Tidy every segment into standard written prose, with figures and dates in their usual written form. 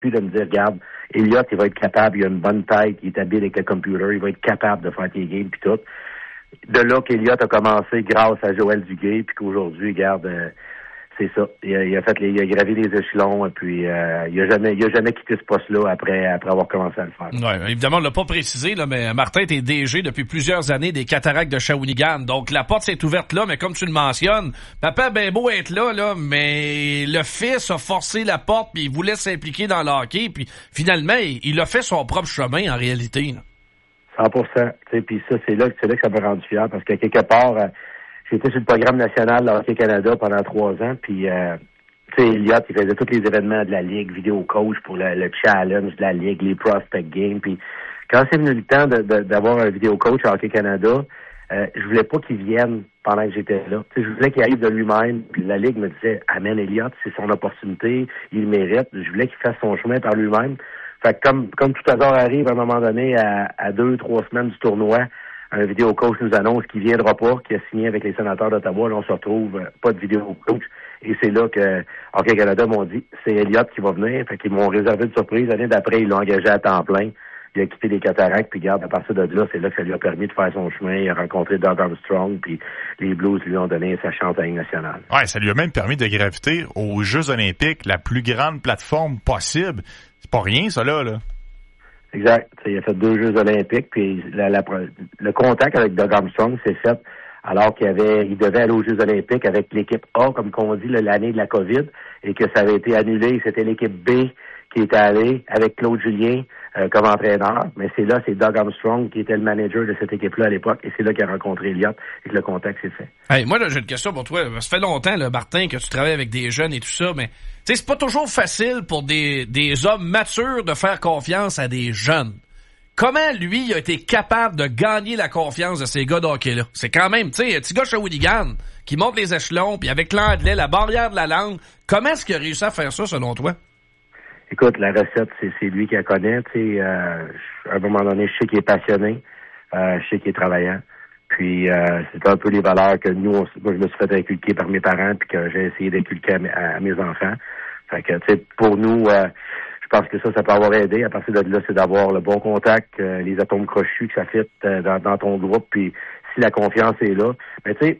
plus de me dire, regarde, Elliott, il va être capable, il a une bonne tête, il est habile avec le computer, il va être capable de faire tes games puis tout. De là qu'Elliott a commencé grâce à Joël Duguay, puis qu'aujourd'hui, regarde, c'est ça. Il a gravi les échelons, et puis il a jamais quitté ce poste-là après avoir commencé à le faire. Ouais, évidemment, on l'a pas précisé, là, mais Martin, t'es DG depuis plusieurs années des Cataractes de Shawinigan. Donc, la porte s'est ouverte là, mais comme tu le mentionnes, papa a bien beau être là, mais le fils a forcé la porte, puis il voulait s'impliquer dans le hockey, puis finalement, il a fait son propre chemin, en réalité, là. 100%. Puis ça, c'est là que ça m'a rendu fier, parce que quelque part, j'étais sur le programme national de Hockey Canada pendant 3 ans, puis Elliott, il faisait tous les événements de la Ligue, vidéo coach pour le challenge de la Ligue, les prospect games, puis quand c'est venu le temps d'avoir un vidéo coach à Hockey Canada, je voulais pas qu'il vienne pendant que j'étais là. Je voulais qu'il arrive de lui-même, puis la Ligue me disait, amène Elliott, c'est son opportunité, il le mérite. Je voulais qu'il fasse son chemin par lui-même. Fait que comme tout hasard arrive, à un moment donné, à 2-3 semaines du tournoi, un vidéo coach nous annonce qu'il viendra pas, qu'il a signé avec les Sénateurs d'Ottawa. Là, on se retrouve pas de vidéo coach. Et c'est là que Hockey Canada m'ont dit, c'est Elliott qui va venir. Fait qu'ils m'ont réservé une surprise. L'année d'après, ils l'ont engagé à temps plein. Il a quitté les Cataractes, puis regarde, à partir de là, c'est là que ça lui a permis de faire son chemin. Il a rencontré Doug Armstrong, puis les Blues lui ont donné sa chance à la Ligue nationale. Ouais, ça lui a même permis de graviter aux Jeux olympiques, la plus grande plateforme possible. C'est pas rien, ça, là. Exact. Il a fait 2 Jeux olympiques, puis le contact avec Doug Armstrong s'est fait alors il devait aller aux Jeux olympiques avec l'équipe A, comme qu'on dit, l'année de la COVID, et que ça avait été annulé. C'était l'équipe B qui était allée avec Claude Julien comme entraîneur. Mais c'est Doug Armstrong qui était le manager de cette équipe-là à l'époque, et c'est là qu'il a rencontré Elliott et que le contact s'est fait. Hey, moi, là, j'ai une question pour toi. Ça fait longtemps, là, Martin, que tu travailles avec des jeunes et tout ça, mais tu sais, c'est pas toujours facile pour des hommes matures de faire confiance à des jeunes. Comment, lui, il a été capable de gagner la confiance de ces gars de hockey-là? C'est quand même, tu sais, un petit gars Shawinigan qui monte les échelons, puis avec l'anglais, la barrière de la langue, comment est-ce qu'il a réussi à faire ça, selon toi? Écoute, la recette, c'est lui qui la connaît. Tu sais, à un moment donné, je sais qu'il est passionné, je sais qu'il est travaillant. Puis c'est un peu les valeurs que moi, je me suis fait inculquer par mes parents, puis que j'ai essayé d'inculquer à mes enfants. Fait que, tu sais, pour nous, je pense que ça peut avoir aidé. À partir de là, c'est d'avoir le bon contact, les atomes crochus, que ça fit dans ton groupe. Puis si la confiance est là, mais tu sais,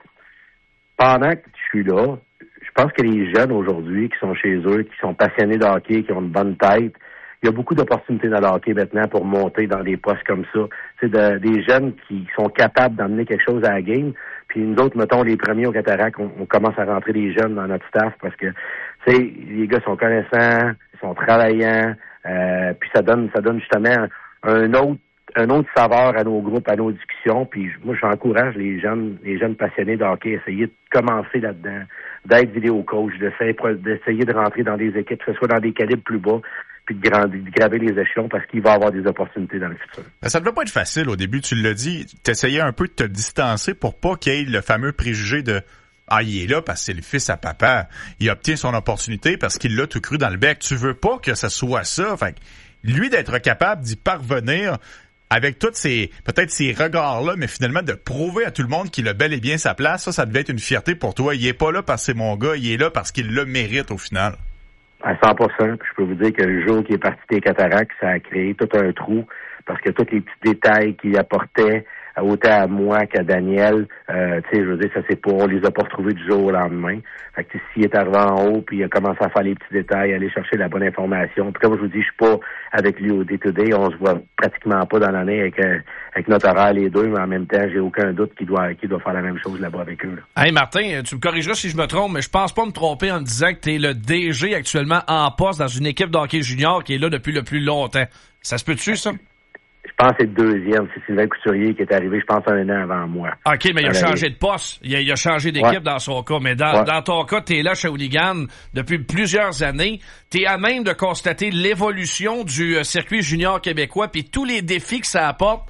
pendant que je suis là, je pense que les jeunes aujourd'hui qui sont chez eux, qui sont passionnés de hockey, qui ont une bonne tête, il y a beaucoup d'opportunités dans le hockey maintenant pour monter dans des postes comme ça. C'est des jeunes qui sont capables d'emmener quelque chose à la game. Puis nous autres, mettons, les premiers au Cataractes, on commence à rentrer des jeunes dans notre staff parce que, tu sais, les gars sont connaissants, ils sont travaillants, puis ça donne justement un autre saveur à nos groupes, à nos discussions. Puis moi, j'encourage les jeunes passionnés de hockey à essayer de commencer là-dedans, d'être vidéo coach, d'essayer de rentrer dans des équipes, que ce soit dans des calibres plus bas, puis de graver les échelons parce qu'il va y avoir des opportunités dans le futur. Ça ne doit pas être facile au début, tu l'as dit, t'essayais un peu de te distancer pour pas qu'il y ait le fameux préjugé de « Ah, il est là parce que c'est le fils à papa, il obtient son opportunité parce qu'il l'a tout cru dans le bec. » Tu veux pas que ça soit ça. Fait que lui, d'être capable d'y parvenir avec tous peut-être ces regards-là, mais finalement de prouver à tout le monde qu'il a bel et bien sa place, ça devait être une fierté pour toi. Il est pas là parce que c'est mon gars, il est là parce qu'il le mérite au final. À 100%. Je peux vous dire que le jour qu'il est parti des Cataractes, ça a créé tout un trou parce que tous les petits détails qu'il apportait, autant à moi qu'à Daniel, tu sais, je veux dire, on les a pas retrouvés du jour au lendemain. Fait que s'il est arrivé en haut, puis il a commencé à faire les petits détails, aller chercher la bonne information. Puis comme je vous dis, je suis pas avec lui au day-to-day, on se voit pratiquement pas dans l'année avec notre horaire les deux, mais en même temps, j'ai aucun doute qu'il doit faire la même chose là-bas avec eux. Là. Hey Martin, tu me corrigeras si je me trompe, mais je pense pas me tromper en me disant que tu es le DG actuellement en poste dans une équipe d'hockey junior qui est là depuis le plus longtemps. Ça se peut-tu, ça? Je pense que c'est le deuxième. C'est Sylvain Couturier qui est arrivé, je pense, 1 an avant moi. OK, mais il a changé de poste. Il a changé d'équipe dans son cas. Mais dans ton cas, t'es là chez Shawinigan depuis plusieurs années. T'es à même de constater l'évolution du circuit junior québécois puis tous les défis que ça apporte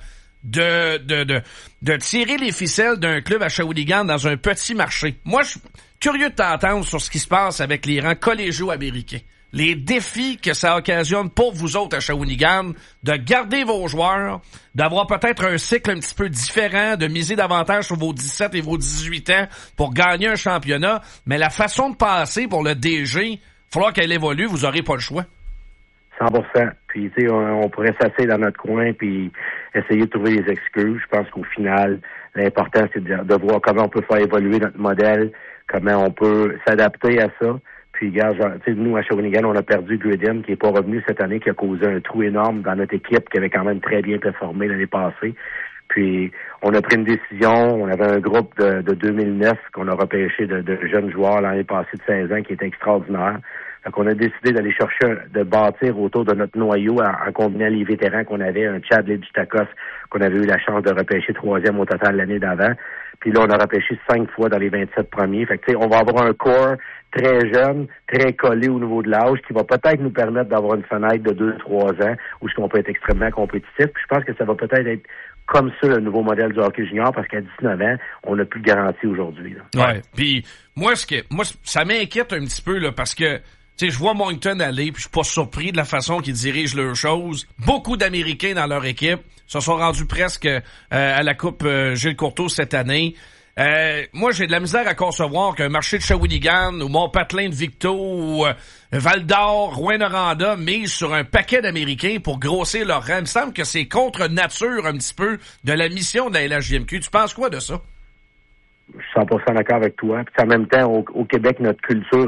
de tirer les ficelles d'un club à Shawinigan dans un petit marché. Moi, je suis curieux de t'entendre sur ce qui se passe avec les rangs collégiaux américains. Les défis que ça occasionne pour vous autres à Shawinigan, de garder vos joueurs, d'avoir peut-être un cycle un petit peu différent, de miser davantage sur vos 17 et vos 18 ans pour gagner un championnat. Mais la façon de passer pour le DG, il va falloir qu'elle évolue, vous n'aurez pas le choix. 100%. Puis, tu sais, on pourrait s'asseoir dans notre coin puis essayer de trouver des excuses. Je pense qu'au final, l'important, c'est de voir comment on peut faire évoluer notre modèle, comment on peut s'adapter à ça. Puis, regarde, tu sais, nous, à Shawinigan, on a perdu Grudem, qui est pas revenu cette année, qui a causé un trou énorme dans notre équipe, qui avait quand même très bien performé l'année passée. Puis, on a pris une décision. On avait un groupe de 2009 qu'on a repêché de jeunes joueurs l'année passée de 16 ans, qui était extraordinaire. Donc, on a décidé d'aller chercher, de bâtir autour de notre noyau en combinant les vétérans qu'on avait, un Chad Ledutakos qu'on avait eu la chance de repêcher 3e au total l'année d'avant. Puis là, on a repêché 5 fois dans les 27 premiers. Fait que, tu sais, on va avoir un corps très jeune, très collé au niveau de l'âge, qui va peut-être nous permettre d'avoir une fenêtre de 2-3 ans où on peut être extrêmement compétitif. Puis je pense que ça va peut-être être comme ça le nouveau modèle du hockey junior, parce qu'à 19 ans, on n'a plus de garantie aujourd'hui. Là. Ouais. Puis moi, ça m'inquiète un petit peu là, parce que tu sais, je vois Moncton aller, puis je suis pas surpris de la façon qu'ils dirigent leurs choses. Beaucoup d'Américains dans leur équipe se sont rendus presque à la Coupe Gilles Courteau cette année. Moi, j'ai de la misère à concevoir qu'un marché de Shawinigan ou Mont-Patelin de Victo ou Val-d'Or, Rouyn-Noranda mise sur un paquet d'Américains pour grossir leur rang. Il me semble que c'est contre nature un petit peu de la mission de la LHJMQ. Tu penses quoi de ça? Je suis 100% d'accord avec toi. Puis en même temps, au Québec, notre culture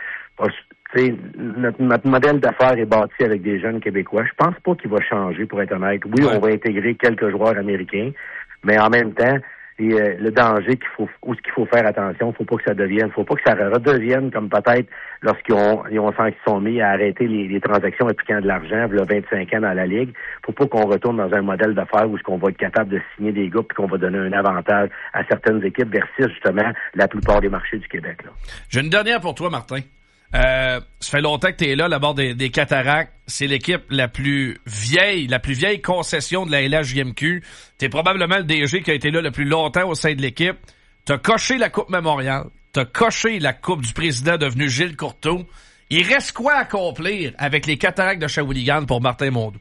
notre modèle d'affaires est bâti avec des jeunes Québécois. Je pense pas qu'il va changer, pour être honnête. Oui, on va intégrer quelques joueurs américains, mais en même temps, le danger qu'il faut faire attention, faut pas que ça redevienne comme peut-être lorsqu'ils ont senti qu'ils sont mis à arrêter les transactions impliquant de l'argent, il y a 25 ans dans la Ligue. Faut pas qu'on retourne dans un modèle d'affaires où on va être capable de signer des gars puis qu'on va donner un avantage à certaines équipes versus justement la plupart des marchés du Québec. Là. J'ai une dernière pour toi, Martin. Ça fait longtemps que t'es là, bord des Cataractes. C'est l'équipe la plus vieille concession de la LHJMQ. T'es probablement le DG qui a été là le plus longtemps au sein de l'équipe. T'as coché la Coupe Mémorial. T'as coché la Coupe du président devenu Gilles Courteau. Il reste quoi à accomplir avec les Cataractes de Shawinigan pour Martin Mondou?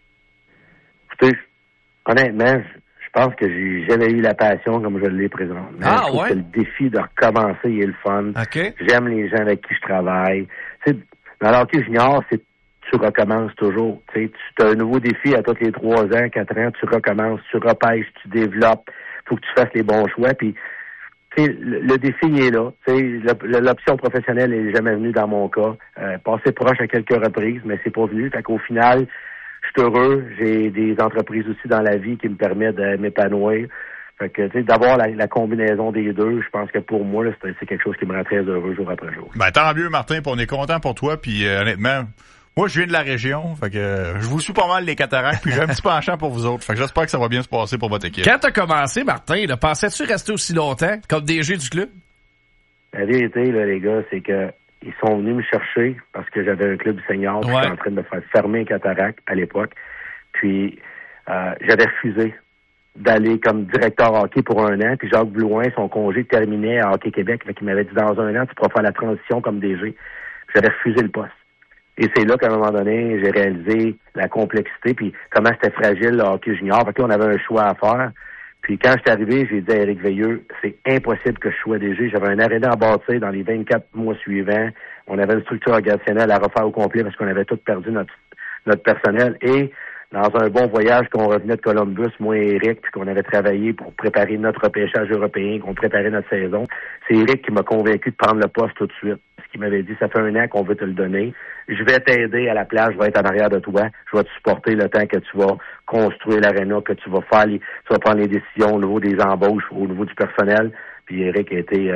Écoutez, honnêtement, je pense que j'ai jamais eu la passion comme je l'ai présentement. Ah, je trouve que le défi de recommencer est le fun. Okay. J'aime les gens avec qui je travaille. Tu sais, dans l'hockey junior, tu recommences toujours. Tu as un nouveau défi à tous les 3 ans, 4 ans, tu recommences, tu repêches, tu développes. Faut que tu fasses les bons choix. Puis, tu sais, le défi il est là. Tu sais, l'option professionnelle n'est jamais venue dans mon cas. Passé proche à quelques reprises, mais c'est pas venu. Fait qu'au final, je suis heureux. J'ai des entreprises aussi dans la vie qui me permettent de m'épanouir. Fait que, tu sais, d'avoir la combinaison des deux, je pense que pour moi, là, c'est quelque chose qui me rend très heureux jour après jour. Ben, tant mieux, Martin, puis on est content pour toi, puis honnêtement, moi, je viens de la région, fait que je vous suis pas mal les Cataractes, puis j'ai un petit penchant pour vous autres. Fait que j'espère que ça va bien se passer pour votre équipe. Quand t'as commencé, Martin, pensais-tu rester aussi longtemps comme DG du club? La vérité, là, les gars, c'est que ils sont venus me chercher parce que j'avais un club senior. J'étais en train de faire fermer Cataracte à l'époque. Puis, j'avais refusé d'aller comme directeur hockey pour 1 an. Puis Jacques Blouin, son congé terminait à Hockey Québec. Fait qu'il m'avait dit, dans 1 an, tu pourras faire la transition comme DG. J'avais refusé le poste. Et c'est là qu'à un moment donné, j'ai réalisé la complexité puis comment c'était fragile le hockey junior. Fait que là, on avait un choix à faire. Puis quand je suis arrivé, j'ai dit à Éric Veilleux, c'est impossible que je sois DG. J'avais un aréna à bâtir dans les 24 mois suivants. On avait une structure organisationnelle à refaire au complet parce qu'on avait tout perdu notre personnel. Et dans un bon voyage qu'on revenait de Columbus, moi et Éric, puis qu'on avait travaillé pour préparer notre repêchage européen, qu'on préparait notre saison, c'est Éric qui m'a convaincu de prendre le poste tout de suite. Parce qu'il m'avait dit, ça fait 1 an qu'on veut te le donner. Je vais t'aider à la place, je vais être en arrière de toi. Je vais te supporter le temps que tu vas construire l'aréna, que tu vas prendre les décisions au niveau des embauches, au niveau du personnel. Puis Éric a été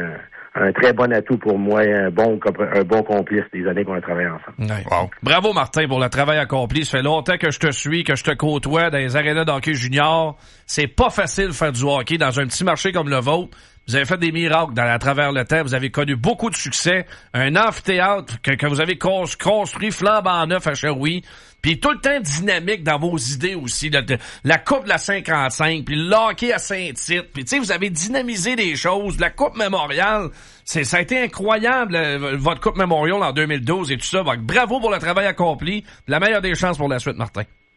un très bon atout pour moi, un bon complice des années qu'on a travaillé ensemble. Ouais. Wow. Bravo Martin pour le travail accompli. Ça fait longtemps que je te suis, que je te côtoie dans les arénas d'hockey junior. C'est pas facile de faire du hockey dans un petit marché comme le vôtre. Vous avez fait des miracles à travers le temps. Vous avez connu beaucoup de succès. Un amphithéâtre que vous avez construit flambant neuf à Sherbrooke. Puis tout le temps dynamique dans vos idées aussi. La Coupe de la 55, puis le hockey à Saint-Tite. Puis tu sais, vous avez dynamisé des choses. La Coupe Mémorial, ça a été incroyable, votre Coupe Mémorial en 2012 et tout ça. Donc, bravo pour le travail accompli. La meilleure des chances pour la suite, Martin.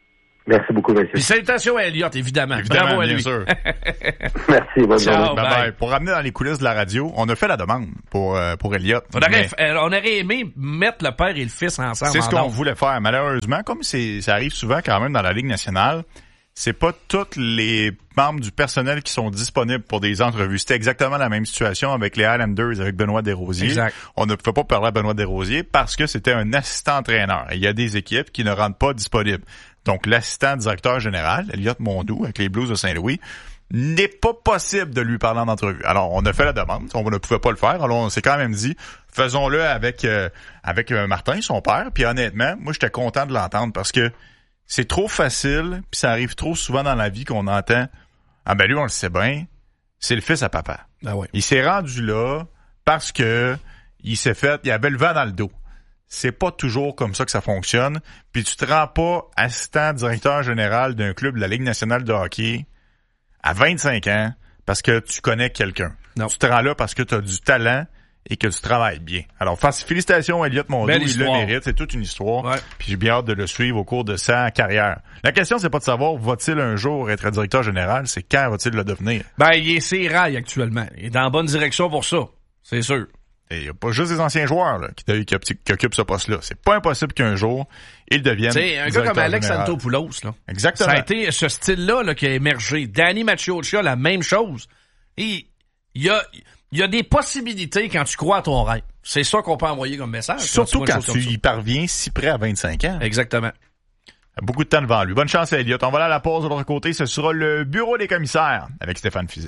Merci beaucoup, monsieur. Puis salutations à Elliott, évidemment. Bravo à lui. Bien sûr. Merci, bonne journée. Bye. Pour ramener dans les coulisses de la radio, on a fait la demande pour Elliott. On aurait aimé mettre le père et le fils ensemble. C'est ce qu'on voulait faire. Malheureusement, comme ça arrive souvent quand même dans la Ligue nationale, c'est pas tous les membres du personnel qui sont disponibles pour des entrevues. C'était exactement la même situation avec les Highlanders, avec Benoît Desrosiers. Exact. On ne pouvait pas parler à Benoît Desrosiers parce que c'était un assistant-entraîneur. Il y a des équipes qui ne rendent pas disponibles. Donc, l'assistant directeur général, Elliott Mondou, avec les Blues de Saint-Louis, n'est pas possible de lui parler en entrevue. Alors, on a fait la demande. On ne pouvait pas le faire. Alors, on s'est quand même dit, faisons-le avec Martin, son père. Puis honnêtement, moi, j'étais content de l'entendre parce que c'est trop facile, puis ça arrive trop souvent dans la vie qu'on entend « Ah ben lui, on le sait bien, c'est le fils à papa. Ah ouais. » Il s'est rendu là parce que il avait le vent dans le dos. C'est pas toujours comme ça que ça fonctionne. Puis tu te rends pas assistant directeur général d'un club de la Ligue nationale de hockey à 25 ans parce que tu connais quelqu'un. Non. Tu te rends là parce que tu as du talent et que tu travailles bien. Alors, félicitations à Elliott Mondou, il le mérite, c'est toute une histoire. Ouais. Puis j'ai bien hâte de le suivre au cours de sa carrière. La question, c'est pas de savoir va-t-il un jour être directeur général, c'est quand va-t-il le devenir? Ben, il est ses rails actuellement. Il est dans la bonne direction pour ça, c'est sûr. Et il n'y a pas juste des anciens joueurs là, qui occupent ce poste-là. C'est pas impossible qu'un jour, ils deviennent c'est un gars comme Alex Antopoulos, là. Exactement. Ça a été ce style-là qui a émergé. Danny Maciocia, la même chose. Et il y a des possibilités quand tu crois à ton rêve. C'est ça qu'on peut envoyer comme message. Surtout quand tu y parviens si près à 25 ans. Exactement. Beaucoup de temps devant lui. Bonne chance à Elliott. On va aller à la pause de l'autre côté. Ce sera le bureau des commissaires avec Stéphane Fizet.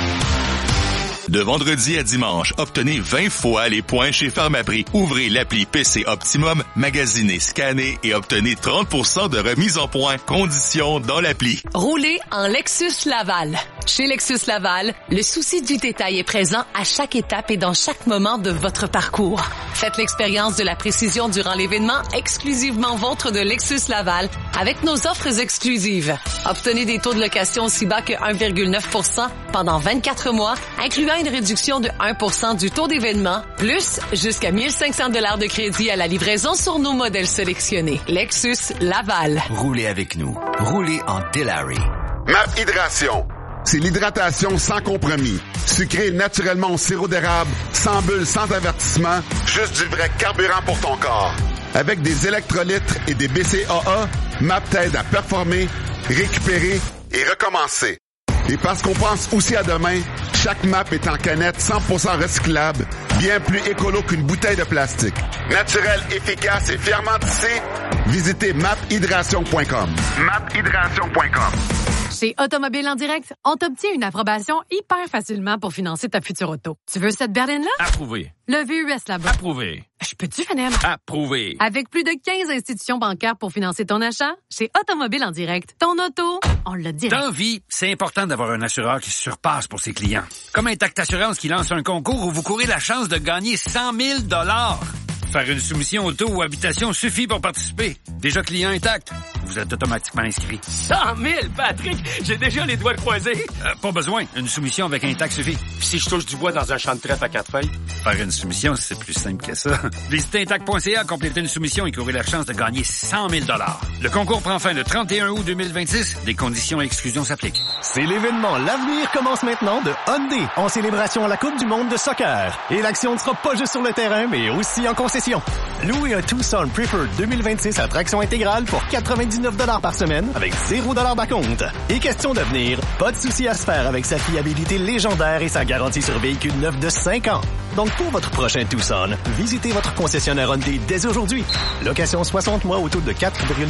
De vendredi à dimanche, obtenez 20 fois les points chez Pharmaprix. Ouvrez l'appli PC Optimum, magasinez, scannez et obtenez 30% de remise en points. Conditions dans l'appli. Roulez en Lexus Laval. Chez Lexus Laval, le souci du détail est présent à chaque étape et dans chaque moment de votre parcours. Faites l'expérience de la précision durant l'événement exclusivement vôtre de Lexus Laval avec nos offres exclusives. Obtenez des taux de location aussi bas que 1,9% pendant 24 mois, incluant une réduction de 1% du taux d'événement, plus jusqu'à 1 500 $ de crédit à la livraison sur nos modèles sélectionnés. Lexus Laval. Roulez avec nous. Roulez en Delary. MAP Hydration. C'est l'hydratation sans compromis. Sucré naturellement au sirop d'érable, sans bulles, sans avertissement, juste du vrai carburant pour ton corps. Avec des électrolytes et des BCAA, MAP t'aide à performer, récupérer et recommencer. Et parce qu'on pense aussi à demain, chaque MAP est en canette 100% recyclable, bien plus écolo qu'une bouteille de plastique. Naturel, efficace et fièrement tissé, visitez maphydration.com. maphydration.com. Chez Automobile en direct, on t'obtient une approbation hyper facilement pour financer ta future auto. Tu veux cette berline-là? Approuvé. Le VUS là-bas. Approuvé. Je peux-tu finir? Approuvé. Avec plus de 15 institutions bancaires pour financer ton achat, chez Automobile en direct, ton auto, on l'a direct. Dans vie, c'est important d'avoir un assureur qui se surpasse pour ses clients. Comme Intact Assurance qui lance un concours où vous courez la chance de gagner 100 000 $. Faire une soumission auto ou habitation suffit pour participer. Déjà client Intact, vous êtes automatiquement inscrit. 100 000, Patrick! J'ai déjà les doigts croisés. Pas besoin. Une soumission avec Intact suffit. Puis si je touche du bois dans un champ de trèfle à 4 feuilles? Faire une soumission, c'est plus simple que ça. Visitez Intact.ca, complétez une soumission et courez la chance de gagner 100 000 $. Le concours prend fin le 31 août 2026. Des conditions et exclusions s'appliquent. C'est l'événement L'avenir commence maintenant de Hyundai en célébration à la Coupe du monde de soccer. Et l'action ne sera pas juste sur le terrain, mais aussi en concession. Louez un Tucson Preferred 2026 à traction intégrale pour 99 $ par semaine avec 0 $ d'acompte. Et question d'avenir, pas de souci à se faire avec sa fiabilité légendaire et sa garantie sur véhicule neuf de 5 ans. Donc pour votre prochain Tucson, visitez votre concessionnaire Hyundai dès aujourd'hui. Location 60 mois au taux de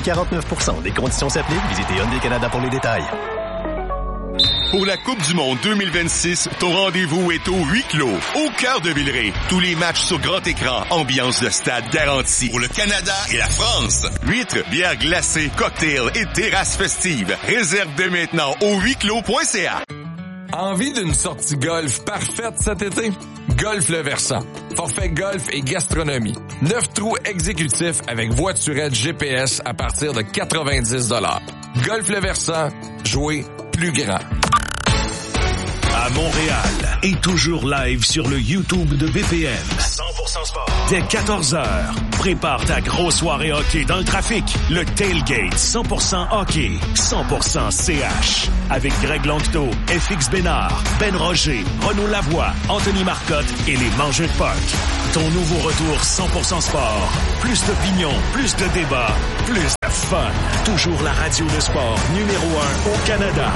4,49%. Des conditions s'appliquent. Visitez Hyundai Canada pour les détails. Pour la Coupe du monde 2026, ton rendez-vous est au huis clos, au cœur de Villeray. Tous les matchs sur grand écran, ambiance de stade garantie. Pour le Canada et la France. Huîtres, bières glacées, cocktails et terrasses festives. Réserve dès maintenant au huisclos.ca. Envie d'une sortie golf parfaite cet été? Golf Le Versant. Forfait golf et gastronomie. 9 trous exécutifs avec voiturette GPS à partir de 90 $. Golf Le Versant. Jouer plus grand. À Montréal et toujours live sur le YouTube de BPM. 100% sport. Dès 14h, Prépare ta grosse soirée hockey dans le trafic. Le Tailgate 100% hockey, 100% CH. Avec Greg Langto, FX Bénard, Ben Roger, Renaud Lavoie, Anthony Marcotte et les Mangeux de Puck. Ton nouveau retour 100% sport. Plus d'opinion, plus de débats, plus de fun. Toujours la radio de sport numéro 1 au Canada.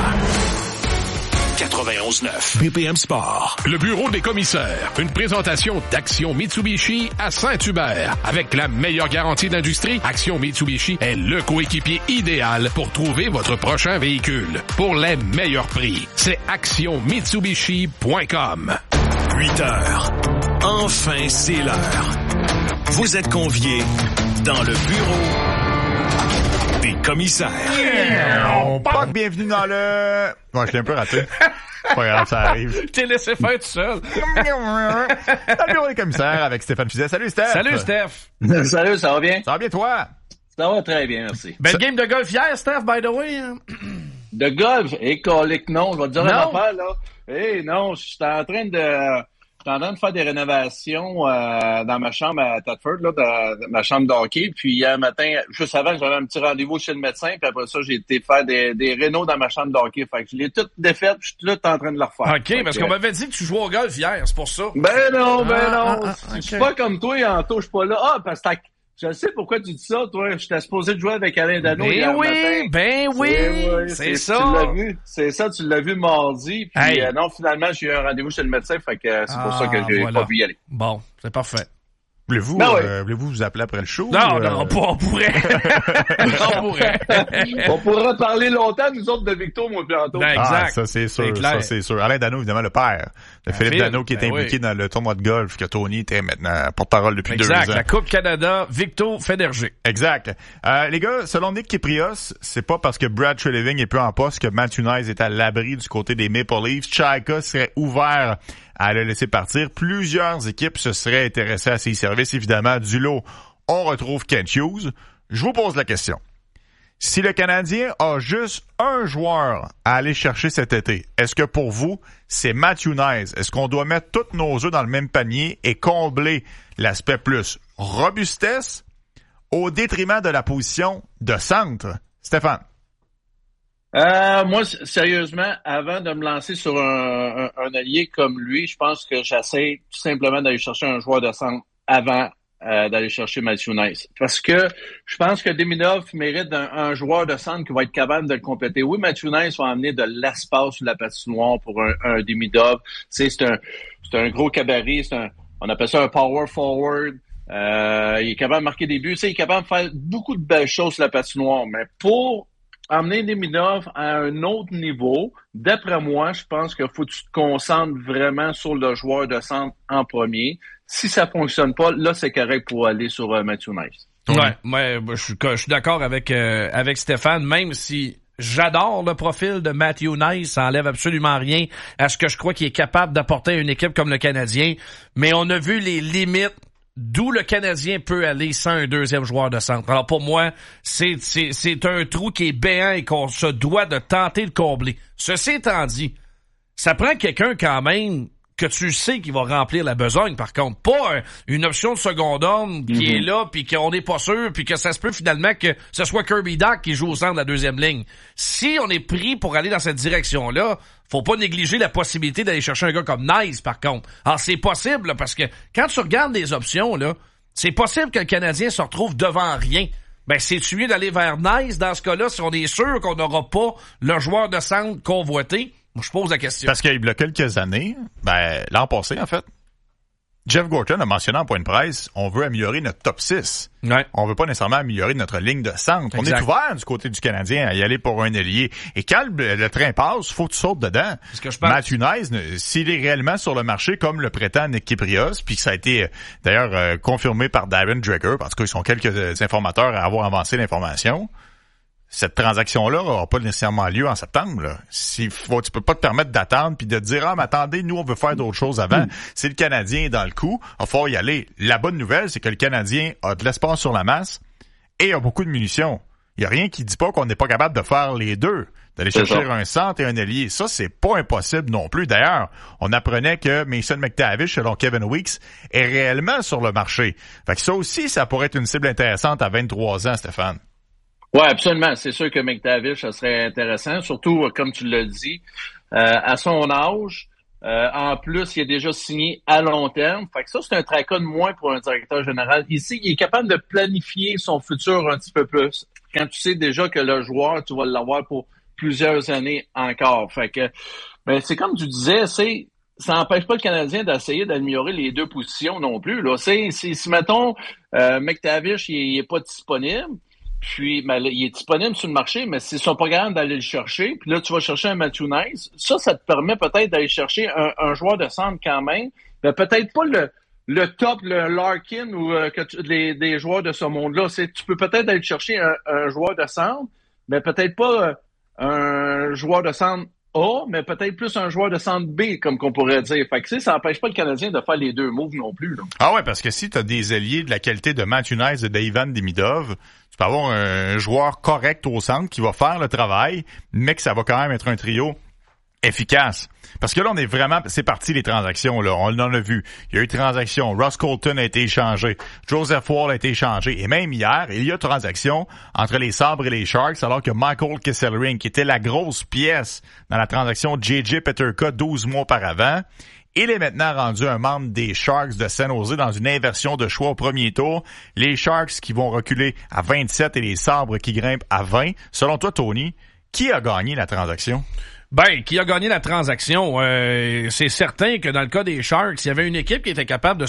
91.9 BPM Sport. Le bureau des commissaires. Une présentation d'Action Mitsubishi à Saint-Hubert. Avec la meilleure garantie d'industrie, Action Mitsubishi est le coéquipier idéal pour trouver votre prochain véhicule. Pour les meilleurs prix, c'est actionmitsubishi.com. 8 heures. Enfin, c'est l'heure. Vous êtes conviés dans le bureau des commissaires. Puck, bienvenue dans le... Ouais, je l'ai un peu raté. Pas grave, ça arrive. T'es laissé faire tout seul. Dans le bureau des commissaires avec Stéphane Fizet. Salut, Steph. Salut, Steph. Salut, ça va bien? Ça va bien, toi? Ça va très bien, merci. Belle game de golf hier, Steph, by the way. De golf? Colique, non. Je vais te dire une affaire, là. Non, je suis en train de faire des rénovations dans ma chambre à Thetford, là, dans ma chambre d'hockey. Puis hier matin, juste avant, j'avais un petit rendez-vous chez le médecin. Puis après ça, j'ai été faire des rénos dans ma chambre d'hockey. Fait que je l'ai tout défaite. Je suis tout en train de le refaire. OK, parce qu'on m'avait dit que tu jouais au golf hier, c'est pour ça. Ben non. Je suis pas comme toi, Anto, je suis pas là. Ah, parce que je sais pourquoi tu dis ça, toi. J'étais supposé de jouer avec Alain Dano hier matin. Ben oui, c'est ça. Tu l'as vu. C'est ça, tu l'as vu mardi. Puis non, finalement, j'ai eu un rendez-vous chez le médecin. Fait que c'est pour ça que j'ai pas pu y aller. Bon, c'est parfait. Voulez-vous vous appeler après le show? Non, on pourrait. On pourra parler longtemps, nous autres, de Victor, moi, bientôt. Ben, exact. Ça, c'est sûr. Ça, c'est sûr. Alain Dano, évidemment, le père de Philippe Dano, qui est impliqué dans le tournoi de golf, que Tony était maintenant porte-parole depuis 2 ans. Exact. La Coupe Canada, Victor Federger. Exact. Les gars, selon Nick Kyprios, c'est pas parce que Brad Treliving est plus en poste que Matthew Knies est à l'abri du côté des Maple Leafs. Chayka serait ouvert à le laisser partir. Plusieurs équipes se seraient intéressées à ses services. Évidemment, du lot, on retrouve Kent Hughes. Je vous pose la question. Si le Canadien a juste un joueur à aller chercher cet été, est-ce que pour vous, c'est Matthew Knies? Est-ce qu'on doit mettre tous nos œufs dans le même panier et combler l'aspect plus robustesse au détriment de la position de centre? Stéphane? Moi, sérieusement, avant de me lancer sur un allié comme lui, je pense que j'essaie tout simplement d'aller chercher un joueur de centre avant d'aller chercher Matthew Knies. Parce que je pense que Demidov mérite un joueur de centre qui va être capable de le compléter. Oui, Matthew Knies va amener de l'espace sur la patinoire pour un Demidov. C'est un gros cabaret, on appelle ça un power forward. Il est capable de marquer des buts, il est capable de faire beaucoup de belles choses sur la patinoire. Mais pour amener Demidov à un autre niveau, d'après moi, je pense qu'il faut que tu te concentres vraiment sur le joueur de centre en premier. Si ça fonctionne pas, là, c'est correct pour aller sur Matthew Knies. Ouais, je suis d'accord avec Stéphane, même si j'adore le profil de Matthew Knies, ça enlève absolument rien à ce que je crois qu'il est capable d'apporter à une équipe comme le Canadien, mais on a vu les limites d'où le Canadien peut aller sans un deuxième joueur de centre. Alors pour moi, c'est un trou qui est béant et qu'on se doit de tenter de combler. Ceci étant dit, ça prend quelqu'un quand même que tu sais qu'il va remplir la besogne, par contre. Pas une option de second homme qui est là, puis qu'on n'est pas sûr, puis que ça se peut finalement que ce soit Kirby Dach qui joue au centre de la deuxième ligne. Si on est pris pour aller dans cette direction-là, faut pas négliger la possibilité d'aller chercher un gars comme Knies, par contre. Alors, c'est possible, là, parce que quand tu regardes les options, là, c'est possible que le Canadien se retrouve devant rien. Ben, c'est-tu mieux d'aller vers Knies dans ce cas-là si on est sûr qu'on n'aura pas le joueur de centre convoité? Je pose la question. Parce qu'il y a quelques années, l'an passé, en fait, Jeff Gorton a mentionné en point de presse, on veut améliorer notre top 6. Ouais. On veut pas nécessairement améliorer notre ligne de centre. Exact. On est ouvert du côté du Canadien à y aller pour un ailier. Et quand le train passe, faut que tu sautes dedans. C'est ce que je pense. Matthew Knies, s'il est réellement sur le marché comme le prétend Nick Kyprios, puis que ça a été d'ailleurs confirmé par Darren Dreger, parce qu'ils sont quelques informateurs à avoir avancé l'information, cette transaction-là n'aura pas nécessairement lieu en septembre. Là. Tu peux pas te permettre d'attendre puis de te dire « Ah, mais attendez, nous, on veut faire d'autres choses avant. » Si le Canadien est dans le coup, il va falloir y aller. La bonne nouvelle, c'est que le Canadien a de l'espace sur la masse et a beaucoup de munitions. Il y a rien qui dit pas qu'on n'est pas capable de faire les deux. D'aller chercher un centre et un ailier. Ça, c'est pas impossible non plus. D'ailleurs, on apprenait que Mason McTavish, selon Kevin Weeks, est réellement sur le marché. Fait que ça aussi, ça pourrait être une cible intéressante à 23 ans, Stéphane. Oui, absolument. C'est sûr que McTavish, ça serait intéressant. Surtout, comme tu l'as dit, à son âge. En plus, il est déjà signé à long terme. Fait que ça, c'est un tracas de moins pour un directeur général. Ici, il est capable de planifier son futur un petit peu plus. Quand tu sais déjà que le joueur, tu vas l'avoir pour plusieurs années encore. Fait que, ben, c'est comme tu disais, ça n'empêche pas le Canadien d'essayer d'améliorer les deux positions non plus, là. Si mettons, McTavish, il est pas disponible, puis, ben, là, il est disponible sur le marché, mais s'ils sont pas capables d'aller le chercher, puis là, tu vas chercher un Matthew Nice, ça te permet peut-être d'aller chercher un joueur de centre quand même, mais peut-être pas le top, le Larkin ou des joueurs de ce monde-là. Tu peux peut-être aller chercher un joueur de centre, mais peut-être pas un joueur de centre A, mais peut-être plus un joueur de centre B, comme qu'on pourrait dire. Fait que ça n'empêche pas le Canadien de faire les deux moves non plus, là. Ah ouais, parce que si tu as des alliés de la qualité de Matthew Nice et d'Ivan Demidov, tu peux avoir un joueur correct au centre qui va faire le travail, mais que ça va quand même être un trio efficace. Parce que là, c'est parti les transactions, là. On en a vu. Il y a eu transactions. Ross Colton a été échangé. Joseph Woll a été échangé. Et même hier, il y a transaction entre les Sabres et les Sharks, alors que Michael Kesselring, qui était la grosse pièce dans la transaction J.J. Peterka 12 mois auparavant, il est maintenant rendu un membre des Sharks de San Jose dans une inversion de choix au premier tour. Les Sharks qui vont reculer à 27 et les Sabres qui grimpent à 20. Selon toi, Tony, qui a gagné la transaction? Ben, qui a gagné la transaction? C'est certain que dans le cas des Sharks, il y avait une équipe qui était capable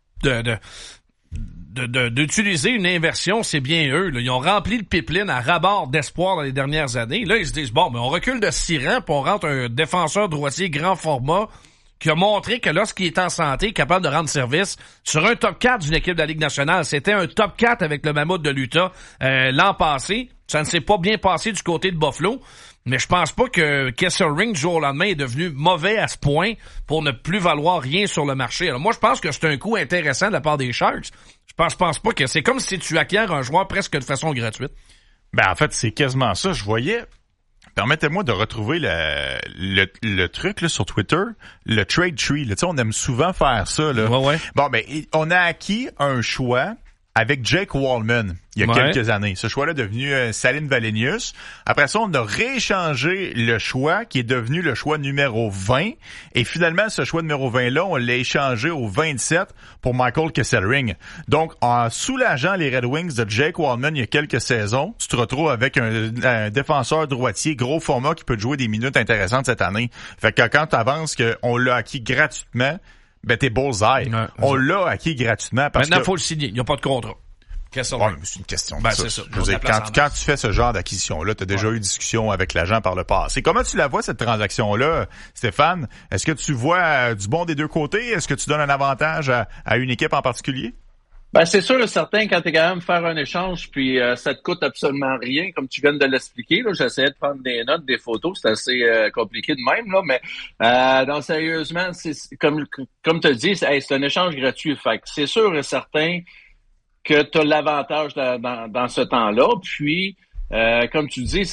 d'utiliser une inversion, c'est bien eux. Là. Ils ont rempli le pipeline à ras-bord d'espoir dans les dernières années. Là, ils se disent, bon, mais on recule de 6 rangs, puis on rentre un défenseur droitier grand format qui a montré que lorsqu'il est en santé, il est capable de rendre service sur un top 4 d'une équipe de la Ligue nationale. C'était un top 4 avec le Mammouth de l'Utah l'an passé. Ça ne s'est pas bien passé du côté de Buffalo. Mais je pense pas que Kesselring, du jour au lendemain, est devenu mauvais à ce point pour ne plus valoir rien sur le marché. Alors moi, je pense que c'est un coup intéressant de la part des Sharks. Je pense pas que c'est comme si tu acquiers un joueur presque de façon gratuite. Ben, en fait, c'est quasiment ça. Je voyais... Permettez-moi de retrouver le truc là, sur Twitter, le trade tree. Là. On aime souvent faire ça. Là. Ouais. Bon, ben, on a acquis un choix avec Jake Wallman il y a quelques années. Ce choix-là est devenu Salim Valenius. Après ça, on a rééchangé le choix qui est devenu le choix numéro 20. Et finalement, ce choix numéro 20-là, on l'a échangé au 27 pour Michael Kesselring. Donc, en soulageant les Red Wings de Jake Wallman il y a quelques saisons, tu te retrouves avec un défenseur droitier gros format qui peut te jouer des minutes intéressantes cette année. Fait que quand tu avances qu'on l'a acquis gratuitement, ben t'es bullseye. Ouais, on l'a acquis gratuitement parce maintenant, faut le signer. Il n'y a pas de contrat. Ouais, c'est une question de ça. C'est ça. Je veux dire, quand tu fais ce genre d'acquisition-là, tu as déjà eu discussion avec l'agent par le passé. Comment tu la vois, cette transaction-là, Stéphane? Est-ce que tu vois du bon des deux côtés? Est-ce que tu donnes un avantage à une équipe en particulier? Ben, c'est sûr et certain, quand t'es quand même faire un échange, puis ça te coûte absolument rien, comme tu viens de l'expliquer, là, j'essayais de prendre des notes, des photos, c'est assez compliqué de même, là, mais donc sérieusement, c'est comme tu as dit, c'est un échange gratuit. Fait que c'est sûr et certain que tu as l'avantage dans ce temps-là. Puis, comme tu dis,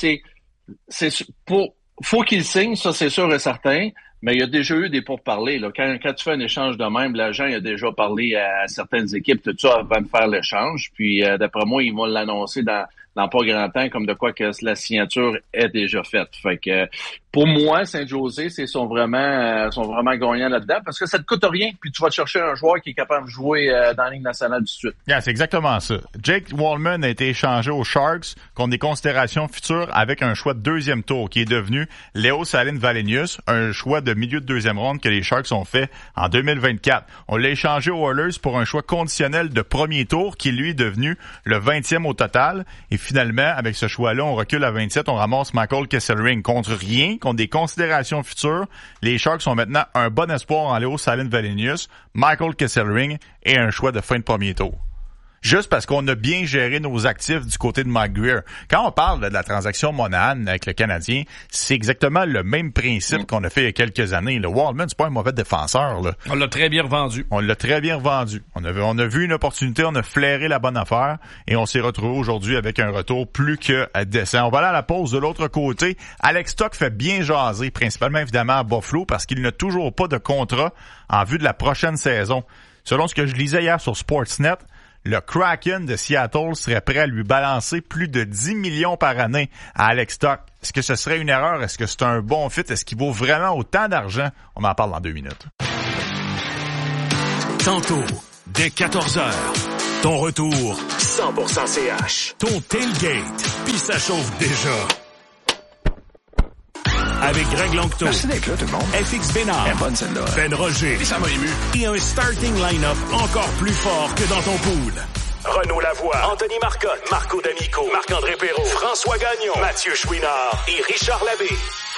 faut qu'il signe, ça c'est sûr et certain. Mais il y a déjà eu des pourparlers. Là. Quand tu fais un échange de même, l'agent il a déjà parlé à certaines équipes, tout ça, avant de faire l'échange. Puis d'après moi, ils vont l'annoncer dans pas grand temps, comme de quoi que la signature est déjà faite. Fait que pour moi, Saint-José, sont vraiment gagnants là-dedans parce que ça te coûte rien. Puis tu vas te chercher un joueur qui est capable de jouer dans la Ligue nationale tout de suite. Yeah, c'est exactement ça. Jake Wallman a été échangé aux Sharks contre des considérations futures avec un choix de deuxième tour qui est devenu Leo Salim Valenius, un choix de milieu de deuxième ronde que les Sharks ont fait en 2024. On l'a échangé aux Oilers pour un choix conditionnel de premier tour qui lui est devenu le 20e au total. Et finalement, avec ce choix-là, on recule à 27, on ramasse Michael Kesselring contre rien, contre des considérations futures. Les Sharks ont maintenant un bon espoir en Leo Salim Valenius, Michael Kesselring et un choix de fin de premier tour. juste parce qu'on a bien géré nos actifs du côté de Mike Grier. Quand on parle de la transaction Monahan avec le Canadien, c'est exactement le même principe qu'on a fait il y a quelques années. Le Waldman, c'est pas un mauvais défenseur, là. On l'a très bien revendu. On a vu une opportunité, on a flairé la bonne affaire et on s'est retrouvé aujourd'hui avec un retour plus que décent. On va aller à la pause de l'autre côté. Alex Tuch fait bien jaser, principalement évidemment à Buffalo, parce qu'il n'a toujours pas de contrat en vue de la prochaine saison. Selon ce que je lisais hier sur Sportsnet, le Kraken de Seattle serait prêt à lui balancer plus de 10 millions par année à Alex Tuch. Est-ce que ce serait une erreur? Est-ce que c'est un bon fit? Est-ce qu'il vaut vraiment autant d'argent? On en parle dans 2 minutes. Tantôt, dès 14h, ton retour 100% CH. Ton tailgate, puis ça chauffe déjà. Avec Greg Longto. Merci d'être là, tout le monde. FX Bénard. Elle est bonne, celle-là. Ben Roger. Et ça m'a ému. Et un starting line-up encore plus fort que dans ton pool. Renaud Lavoie, Anthony Marcotte, Marco D'Amico, Marc-André Perrault, François Gagnon, Mathieu Chouinard et Richard Labbé.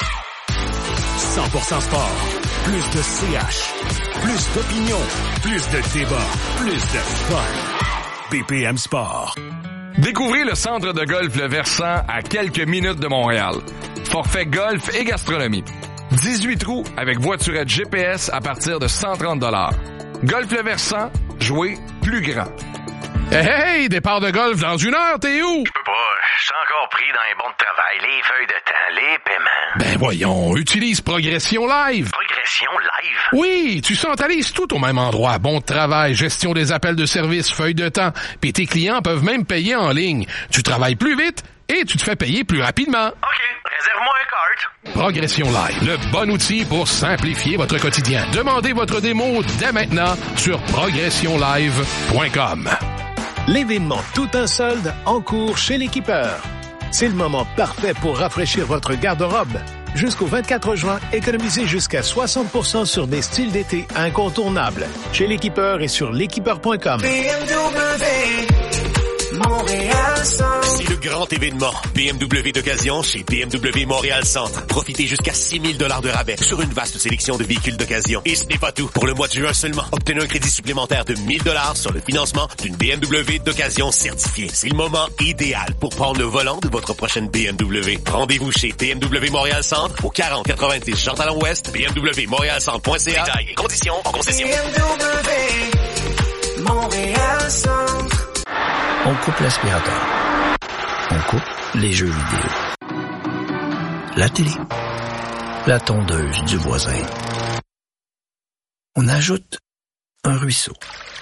100% sport. Plus de CH. Plus d'opinion. Plus de débat. Plus de fun. BPM Sport. Découvrez le centre de golf Le Versant à quelques minutes de Montréal. Forfait golf et gastronomie. 18 trous avec voiturette GPS à partir de 130 $. Golf Le Versant, jouer plus grand. Hey, départ de golf dans 1 heure, t'es où? Je peux pas, je suis encore pris dans les bons de travail, les feuilles de temps, les paiements. Ben voyons, utilise Progression Live. Progression Live? Oui, tu centralises tout au même endroit. Bon de travail, gestion des appels de service, feuilles de temps, puis tes clients peuvent même payer en ligne. Tu travailles plus vite et tu te fais payer plus rapidement. OK, réserve-moi un cart. Progression Live, le bon outil pour simplifier votre quotidien. Demandez votre démo dès maintenant sur progressionlive.com. L'événement Tout un solde en cours chez l'Équipeur. C'est le moment parfait pour rafraîchir votre garde-robe. Jusqu'au 24 juin, économisez jusqu'à 60% sur des styles d'été incontournables. Chez l'Équipeur et sur l'équipeur.com. C'est le grand événement BMW d'occasion chez BMW Montréal Centre. Profitez jusqu'à 6 000 $ de rabais sur une vaste sélection de véhicules d'occasion. Et ce n'est pas tout. Pour le mois de juin seulement, obtenez un crédit supplémentaire de 1 000 $ sur le financement d'une BMW d'occasion certifiée. C'est le moment idéal pour prendre le volant de votre prochaine BMW. Rendez-vous chez BMW Montréal Centre au 4090 Jean-Talon-Ouest, bmwmontrealcentre.ca. Détails et conditions en concession. BMW Montréal Centre. On coupe l'aspirateur. On coupe les jeux vidéo. La télé. La tondeuse du voisin. On ajoute un ruisseau.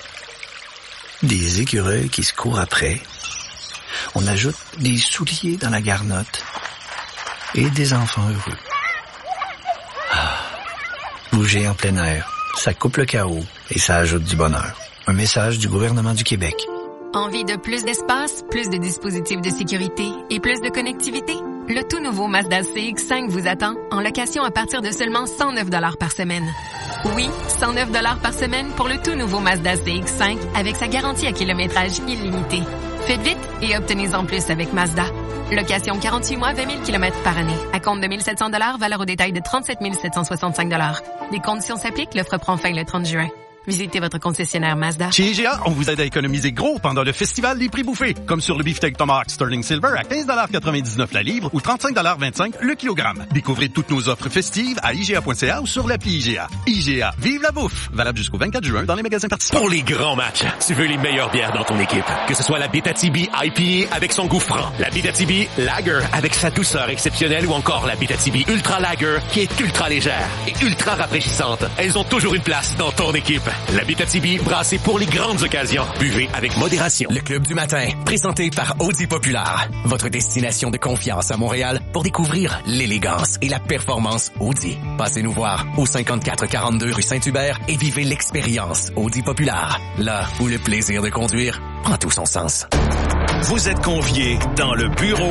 Des écureuils qui se courent après. On ajoute des souliers dans la garnotte. Et des enfants heureux. Ah. Bouger en plein air, ça coupe le chaos et ça ajoute du bonheur. Un message du gouvernement du Québec. Envie de plus d'espace, plus de dispositifs de sécurité et plus de connectivité? Le tout nouveau Mazda CX-5 vous attend en location à partir de seulement 109 $ par semaine. Oui, 109 $ par semaine pour le tout nouveau Mazda CX-5 avec sa garantie à kilométrage illimité. Faites vite et obtenez-en plus avec Mazda. Location 48 mois, 20 000 km par année. À compte de 1 700 $, valeur au détail de 37 765 $. Les conditions s'appliquent, l'offre prend fin le 30 juin. Visitez votre concessionnaire Mazda. Chez IGA, on vous aide à économiser gros pendant le festival des prix bouffés. Comme sur le beefsteak Tomahawk Sterling Silver à 15,99 $ la livre ou 35,25 $ le kilogramme. Découvrez toutes nos offres festives à IGA.ca ou sur l'appli IGA. IGA, vive la bouffe! Valable jusqu'au 24 juin dans les magasins participants. Pour les grands matchs, tu veux les meilleures bières dans ton équipe. Que ce soit la Abitibi IPA avec son goût franc, la Abitibi Lager avec sa douceur exceptionnelle ou encore la Abitibi Ultra Lager qui est ultra légère et ultra rafraîchissante. Elles ont toujours une place dans ton équipe. La Abitibi, brassée pour les grandes occasions. Buvez avec modération. Le Club du matin, présenté par Audi Populaire. Votre destination de confiance à Montréal pour découvrir l'élégance et la performance Audi. Passez nous voir au 5442 rue Saint-Hubert et vivez l'expérience Audi Populaire. Là où le plaisir de conduire prend tout son sens. Vous êtes conviés dans le bureau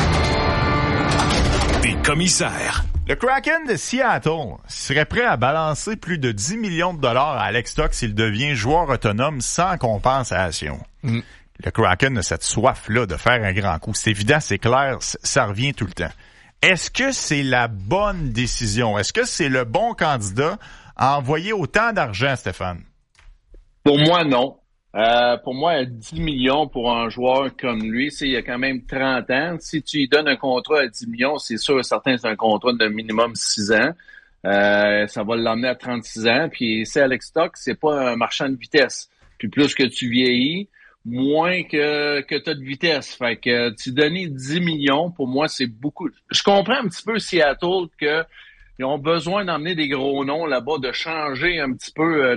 des commissaires. Le Kraken de Seattle serait prêt à balancer plus de 10 millions de $ à Alex Tuch s'il devient joueur autonome sans compensation. Le Kraken a cette soif-là de faire un grand coup. C'est évident, c'est clair, ça revient tout le temps. Est-ce que c'est la bonne décision? Est-ce que c'est le bon candidat à envoyer autant d'argent, Stéphane? Pour moi, non. Pour moi, 10 millions pour un joueur comme lui, il a quand même 30 ans. Si tu lui donnes un contrat à 10 millions, c'est sûr et certain que c'est un contrat de minimum 6 ans. Ça va l'emmener à 36 ans. Puis c'est Alex Stock, c'est pas un marchand de vitesse. Puis plus que tu vieillis, moins que tu as de vitesse. Fait que tu donner 10 millions, pour moi, c'est beaucoup. Je comprends un petit peu Seattle que ils ont besoin d'emmener des gros noms là-bas, de changer un petit peu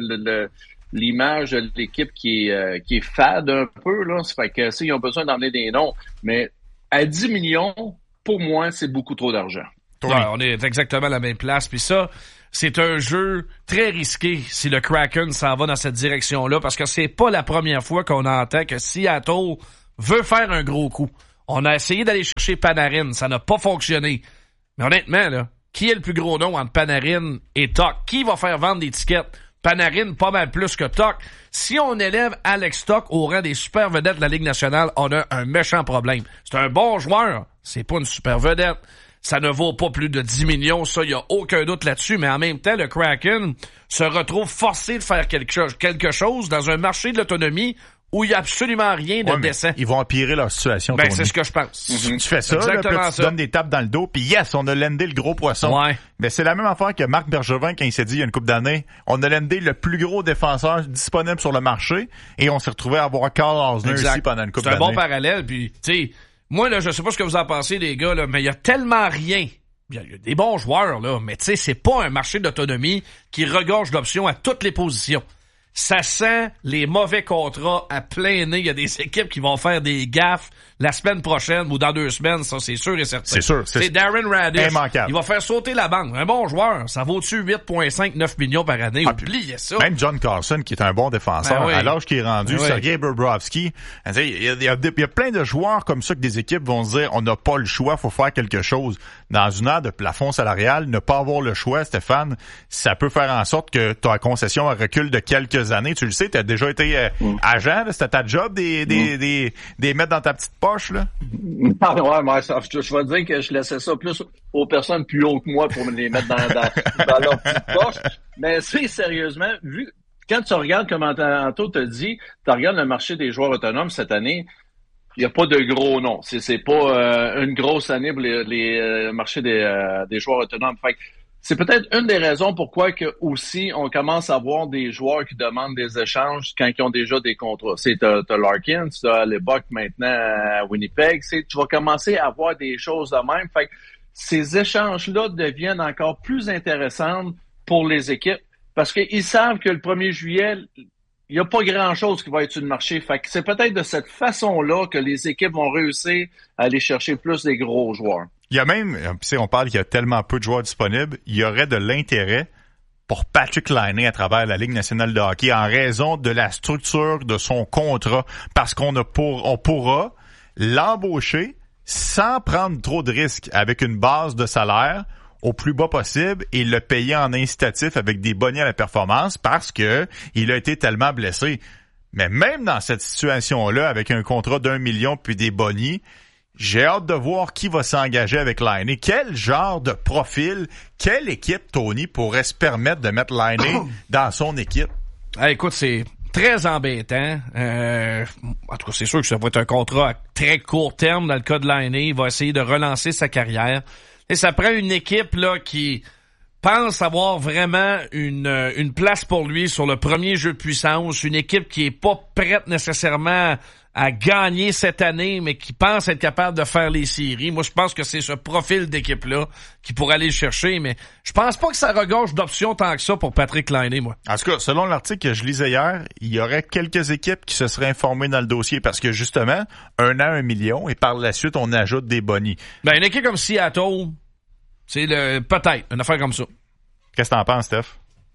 l'image de l'équipe qui est fade un peu, là. Ça fait que ils ont besoin d'emmener des noms. Mais à 10 millions, pour moi, c'est beaucoup trop d'argent. Ouais, on est exactement à la même place. Puis ça, c'est un jeu très risqué si le Kraken s'en va dans cette direction-là, parce que c'est pas la première fois qu'on entend que Seattle veut faire un gros coup. On a essayé d'aller chercher Panarin, ça n'a pas fonctionné. Mais honnêtement, là, qui est le plus gros nom entre Panarin et Tuch? Qui va faire vendre des tickets? Panarin, pas mal plus que Tuch. Si on élève Alex Tuch au rang des super vedettes de la Ligue nationale, on a un méchant problème. C'est un bon joueur, c'est pas une super vedette. Ça ne vaut pas plus de 10 millions, ça, il y a aucun doute là-dessus, mais en même temps, le Kraken se retrouve forcé de faire quelque chose dans un marché de l'autonomie où il n'y a absolument rien de décent. Ils vont empirer leur situation. Ben, c'est ce que je pense. Tu fais ça, là, puis tu donnes des tapes dans le dos, puis yes, on a landé le gros poisson. Ouais. Mais c'est la même affaire que Marc Bergevin quand il s'est dit il y a une couple d'années, on a landé le plus gros défenseur disponible sur le marché, et on s'est retrouvé à avoir Carl Osner ici pendant une couple d'années. C'est un bon parallèle, puis tu sais, moi là, je sais pas ce que vous en pensez les gars, là, mais il y a tellement rien. Il y a des bons joueurs, là, mais tu sais, c'est pas un marché d'autonomie qui regorge d'options à toutes les positions. Ça sent les mauvais contrats à plein nez. Il y a des équipes qui vont faire des gaffes la semaine prochaine ou dans 2 semaines, ça c'est sûr et certain. C'est sûr. C'est Darren Raddysh. Immanquable. Il va faire sauter la banque. Un bon joueur, ça vaut-tu 8,5-9 millions par année? Oubliez ça. Même John Carlson, qui est un bon défenseur, à l'âge qu'il est rendu, Sergei Bobrovsky, il y a plein de joueurs comme ça que des équipes vont se dire, on n'a pas le choix, faut faire quelque chose. Dans une ère de plafond salarial, ne pas avoir le choix, Stéphane, ça peut faire en sorte que ta concession recule de quelques années. Tu le sais, tu as déjà été agent, c'était ta job des mettre dans ta petite poche, là? Ouais, mais je vais dire que je laissais ça plus aux personnes plus haut que moi pour me les mettre dans leur petite poche. Mais c'est sérieusement, quand tu regardes, comme Anto t'a dit, tu regardes le marché des joueurs autonomes cette année, il n'y a pas de gros noms. C'est pas une grosse année pour les marchés des joueurs autonomes. Fait que c'est peut-être une des raisons pourquoi que aussi on commence à voir des joueurs qui demandent des échanges quand ils ont déjà des contrats. T'as Larkin, t'as Lebuck maintenant à Winnipeg. Tu vas commencer à voir des choses de même. Fait que ces échanges-là deviennent encore plus intéressants pour les équipes parce qu'ils savent que le 1er juillet, il n'y a pas grand-chose qui va être sur le marché. Fait que c'est peut-être de cette façon-là que les équipes vont réussir à aller chercher plus des gros joueurs. Il y a même, on parle qu'il y a tellement peu de joueurs disponibles, il y aurait de l'intérêt pour Patrick Laine à travers la Ligue nationale de hockey en raison de la structure de son contrat, parce on pourra l'embaucher sans prendre trop de risques avec une base de salaire au plus bas possible et le payer en incitatif avec des bonnets à la performance parce que il a été tellement blessé. Mais même dans cette situation-là, avec un contrat d'1 million puis des bonnets, j'ai hâte de voir qui va s'engager avec Laine. Quel genre de profil, quelle équipe, Tony, pourrait se permettre de mettre Laine dans son équipe? Écoute, c'est très embêtant. En tout cas, c'est sûr que ça va être un contrat à très court terme dans le cas de Laine. Il va essayer de relancer sa carrière. Et ça prend une équipe là qui pense avoir vraiment une place pour lui sur le premier jeu de puissance. Une équipe qui est pas prête nécessairement à gagner cette année, mais qui pense être capable de faire les séries. Moi, je pense que c'est ce profil d'équipe-là qui pourrait aller le chercher, mais je pense pas que ça regorge d'options tant que ça pour Patrick Laine, moi. En tout cas, selon l'article que je lisais hier, il y aurait quelques équipes qui se seraient informées dans le dossier parce que, justement, 1 an, 1 million, et par la suite, on ajoute des bonnies. Ben, une équipe comme Seattle, c'est peut-être une affaire comme ça. Qu'est-ce que t'en penses, Steph?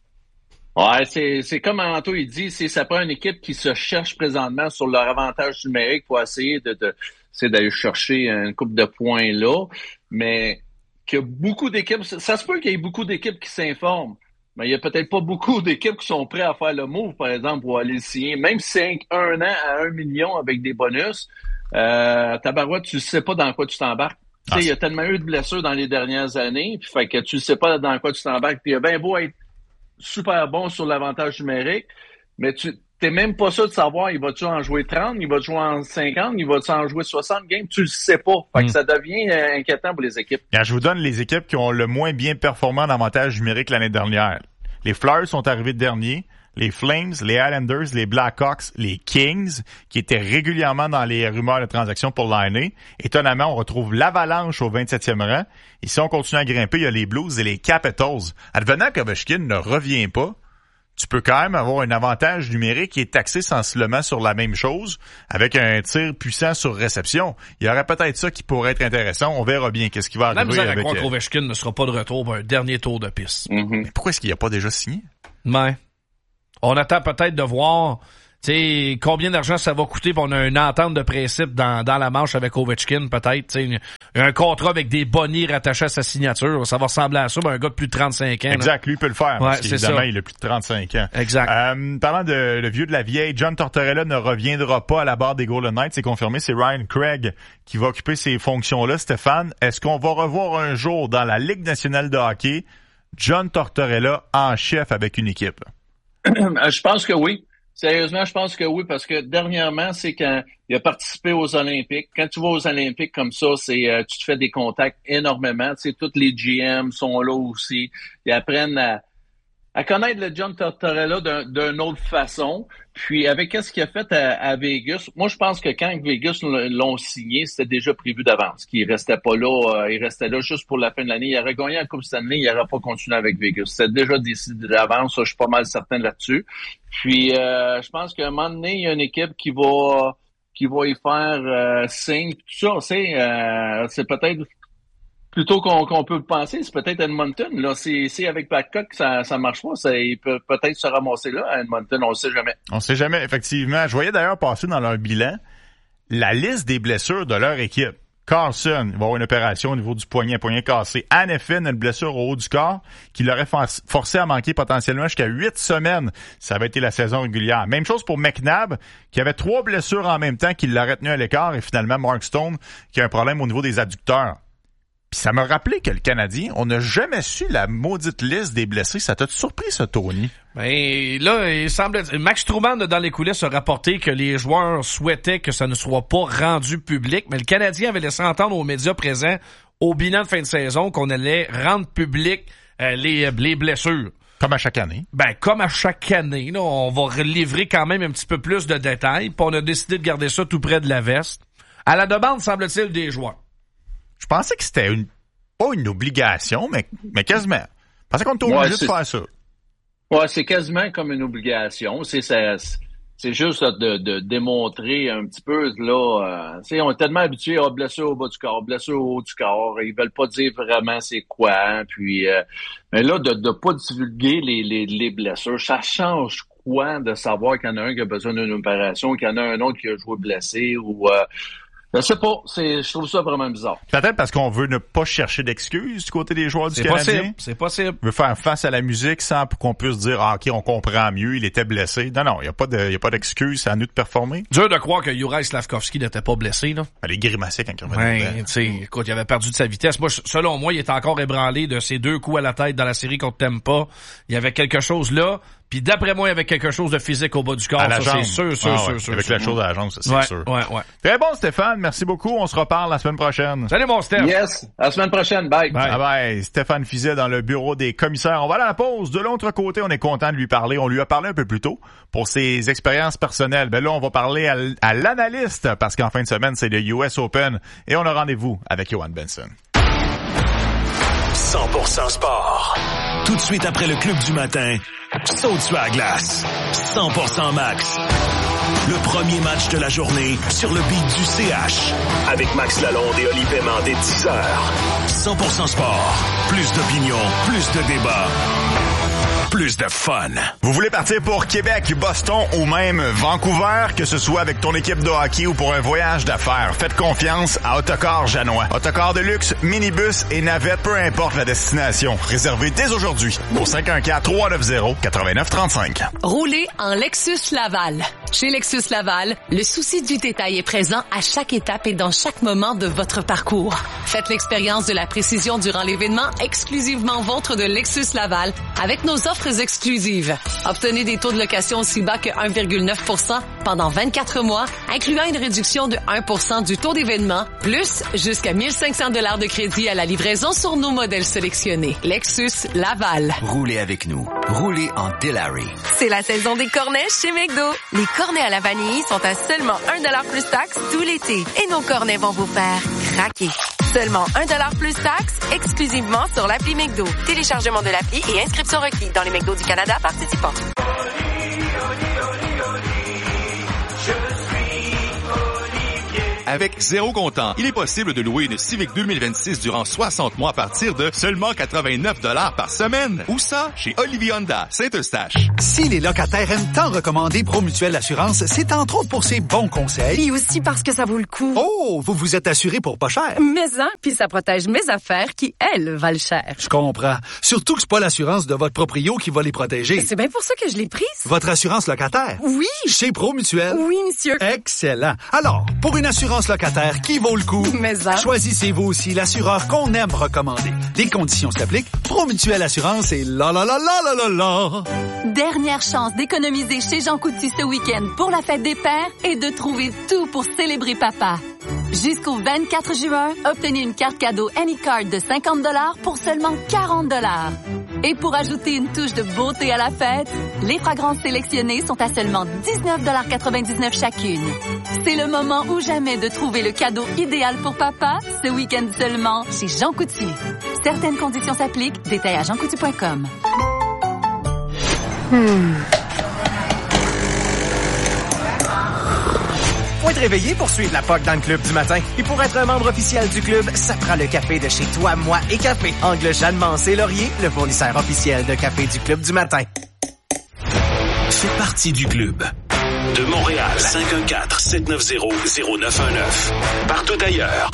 Ouais, c'est comme Anto il dit, ça prend une équipe qui se cherche présentement sur leur avantage numérique pour essayer d'aller chercher une coupe de points là, mais qu'il y a beaucoup d'équipes, ça se peut qu'il y ait beaucoup d'équipes qui s'informent, mais il y a peut-être pas beaucoup d'équipes qui sont prêtes à faire le move, par exemple, pour aller le signer, même si c'est 1 an à 1 million avec des bonus, tabarouette, tu sais pas dans quoi tu t'embarques. Tu sais, il y a tellement eu de blessures dans les dernières années, puis fait que tu sais pas dans quoi tu t'embarques, puis il y a bien beau être super bon sur l'avantage numérique, mais tu t'es même pas sûr de savoir, il va-tu en jouer 30, il va jouer en 50, il va-tu en jouer 60 games, tu le sais pas. Fait que ça devient inquiétant pour les équipes. Bien, je vous donne les équipes qui ont le moins bien performé en avantage numérique l'année dernière. Les Flyers sont arrivés derniers, les Flames, les Islanders, les Blackhawks, les Kings, qui étaient régulièrement dans les rumeurs de transactions pour l'année. Étonnamment, on retrouve l'Avalanche au 27e rang. Et si on continue à grimper, il y a les Blues et les Capitals. Advenant qu'Ovechkin ne revient pas, tu peux quand même avoir un avantage numérique qui est taxé sensiblement sur la même chose, avec un tir puissant sur réception. Il y aurait peut-être ça qui pourrait être intéressant. On verra bien qu'est-ce qui va arriver. Même vous allez croire qu'Ovechkin ne sera pas de retour pour un dernier tour de piste. Mais pourquoi est-ce qu'il n'a pas déjà signé? Ouais. On attend peut-être de voir combien d'argent ça va coûter, on a une entente de principe dans la manche avec Ovechkin, peut-être. Un contrat avec des bonnies rattachés à sa signature. Ça va ressembler à ça, un gars de plus de 35 ans. Exact, lui il peut le faire, parce qu'évidemment, ça. il a plus de 35 ans. Exact. Parlant de le vieux de la vieille, John Tortorella ne reviendra pas à la barre des Golden Knights, c'est confirmé, c'est Ryan Craig qui va occuper ces fonctions-là. Stéphane, est-ce qu'on va revoir un jour dans la Ligue nationale de hockey John Tortorella en chef avec une équipe? Je pense que oui. Sérieusement, je pense que oui, parce que dernièrement, c'est quand il a participé aux Olympiques. Quand tu vas aux Olympiques comme ça, c'est tu te fais des contacts énormément. Tu sais, tous les GM sont là aussi. Ils apprennent à connaître le John Tortorella d'une autre façon. Puis avec ce qu'il a fait à Vegas, moi je pense que quand Vegas l'ont signé, c'était déjà prévu d'avance. Qu'il restait pas là, il restait là juste pour la fin de l'année. Il aurait gagné la Coupe Stanley, il n'aurait pas continué avec Vegas. C'était déjà décidé d'avance, ça, je suis pas mal certain là-dessus. Puis je pense qu'à un moment donné, il y a une équipe qui va y faire signe. Tout ça, c'est peut-être plutôt qu'on peut le penser, c'est peut-être Edmonton. Là, c'est avec Babcock ça marche pas, il peut peut-être se ramasser là à Edmonton, on le sait jamais. On sait jamais, effectivement. Je voyais d'ailleurs passer dans leur bilan la liste des blessures de leur équipe. Carlson, il va avoir une opération au niveau du poignet cassé. Hanifin a une blessure au haut du corps qui l'aurait forcé à manquer potentiellement jusqu'à 8 semaines. Ça avait été la saison régulière. Même chose pour McNabb, qui avait 3 blessures en même temps, qui l'aurait tenu à l'écart. Et finalement, Mark Stone, qui a un problème au niveau des adducteurs. Puis ça m'a rappelé que le Canadien, on n'a jamais su la maudite liste des blessés. Ça t'a surpris, ça, Tony? Ben, là, il semble... Max Truman, dans les coulisses, a rapporté que les joueurs souhaitaient que ça ne soit pas rendu public, mais le Canadien avait laissé entendre aux médias présents au bilan de fin de saison qu'on allait rendre public les blessures. Comme à chaque année. Ben, comme à chaque année, là, on va livrer quand même un petit peu plus de détails, puis on a décidé de garder ça tout près de la veste. À la demande, semble-t-il, des joueurs. Je pensais que c'était pas une obligation, mais quasiment. Je pensais qu'on était obligé de faire ça. Ouais, c'est quasiment comme une obligation. C'est juste de démontrer un petit peu, là, on est tellement habitués à blessure au bas du corps, blessure au haut du corps. Ils veulent pas dire vraiment c'est quoi. Puis, mais là, de pas divulguer les blessures, ça change quoi de savoir qu'il y en a un qui a besoin d'une opération, qu'il y en a un autre qui a joué blessé ou... Je sais pas, je trouve ça vraiment bizarre. Peut-être parce qu'on veut ne pas chercher d'excuses du côté des joueurs du Canadien. C'est possible. On veut faire face à la musique sans qu'on puisse dire OK, on comprend mieux, il était blessé. Non, il y a pas d'excuses, c'est à nous de performer. Dur de croire que Juraj Slafkovský n'était pas blessé, là. Les grimaçait quand il revenait. Tu sais, écoute, il avait perdu de sa vitesse. Moi, selon moi, il était encore ébranlé de ses 2 coups à la tête dans la série contre Tampa. Il y avait quelque chose là. Puis d'après moi, il y avait quelque chose de physique au bas du corps. À la ça, jambe. c'est sûr. Avec la chose à la jambe, ça, c'est sûr. Ouais. Très bon, Stéphane. Merci beaucoup. On se reparle la semaine prochaine. Salut, mon Steph. Yes. À la semaine prochaine. Bye. Bye. Stéphane Fiset dans le bureau des commissaires. On va aller à la pause. De l'autre côté, on est content de lui parler. On lui a parlé un peu plus tôt pour ses expériences personnelles. Ben là, on va parler à l'analyste parce qu'en fin de semaine, c'est le US Open et on a rendez-vous avec Johan Benson. 100% sport. Tout de suite après le club du matin, saute sur la glace. 100% max. Le premier match de la journée sur le beat du CH. Avec Max Lalonde et Oli Paiement dès 10h. 100% sport. Plus d'opinion, plus de débat. Plus de fun. Vous voulez partir pour Québec, Boston ou même Vancouver, que ce soit avec ton équipe de hockey ou pour un voyage d'affaires, faites confiance à Autocar Janois. Autocar de luxe, minibus et navette, peu importe la destination. Réservez dès aujourd'hui au 514-390-8935. Roulez en Lexus Laval. Chez Lexus Laval, le souci du détail est présent à chaque étape et dans chaque moment de votre parcours. Faites l'expérience de la précision durant l'événement exclusivement vôtre de Lexus Laval avec nos offres exclusives. Obtenez des taux de location aussi bas que 1,9% pendant 24 mois, incluant une réduction de 1% du taux d'événement, plus jusqu'à 1 500 $ de crédit à la livraison sur nos modèles sélectionnés. Lexus Laval. Roulez avec nous. Roulez en Delary. C'est la saison des cornets chez McDo. Les cornets à la vanille sont à seulement 1$ plus taxe tout l'été. Et nos cornets vont vous faire craquer. Seulement 1$ plus taxe, exclusivement sur l'appli McDo. Téléchargement de l'appli et inscription requis dans les McDo du Canada participants. Avec zéro comptant, il est possible de louer une Civic 2026 durant 60 mois à partir de seulement 89 $ par semaine. Où ça? Chez Olivier Honda, Saint-Eustache. Si les locataires aiment tant recommander Promutuelle Assurance, c'est entre autres pour ses bons conseils. Et aussi parce que ça vaut le coup. Oh, vous vous êtes assuré pour pas cher. Mais hein, puis ça protège mes affaires qui, elles, valent cher. Je comprends. Surtout que c'est pas l'assurance de votre proprio qui va les protéger. C'est bien pour ça que je l'ai prise. Votre assurance locataire? Oui. Chez Promutuelle? Oui, monsieur. Excellent. Alors, pour une assurance locataire qui vaut le coup, choisissez-vous aussi l'assureur qu'on aime recommander. Des conditions s'appliquent. Promutuelle Assurance et la la la la la la la. Dernière chance d'économiser chez Jean Coutu ce week-end pour la fête des pères et de trouver tout pour célébrer papa. Jusqu'au 24 juin, obtenez une carte cadeau Anycard de 50 $ pour seulement 40 $. Et pour ajouter une touche de beauté à la fête, les fragrances sélectionnées sont à seulement 19,99 $ chacune. C'est le moment ou jamais de trouver le cadeau idéal pour papa, ce week-end seulement chez Jean Coutu. Certaines conditions s'appliquent, détails à jeancoutu.com. Faut être réveillé pour suivre la POC dans le club du matin. Et pour être un membre officiel du club, ça prend le café de chez Toi, Moi et Café. Angle Jeanne Mancé Laurier, le fournisseur officiel de café du club du matin. Fais partie du club. De Montréal, 514-790-0919. Partout ailleurs,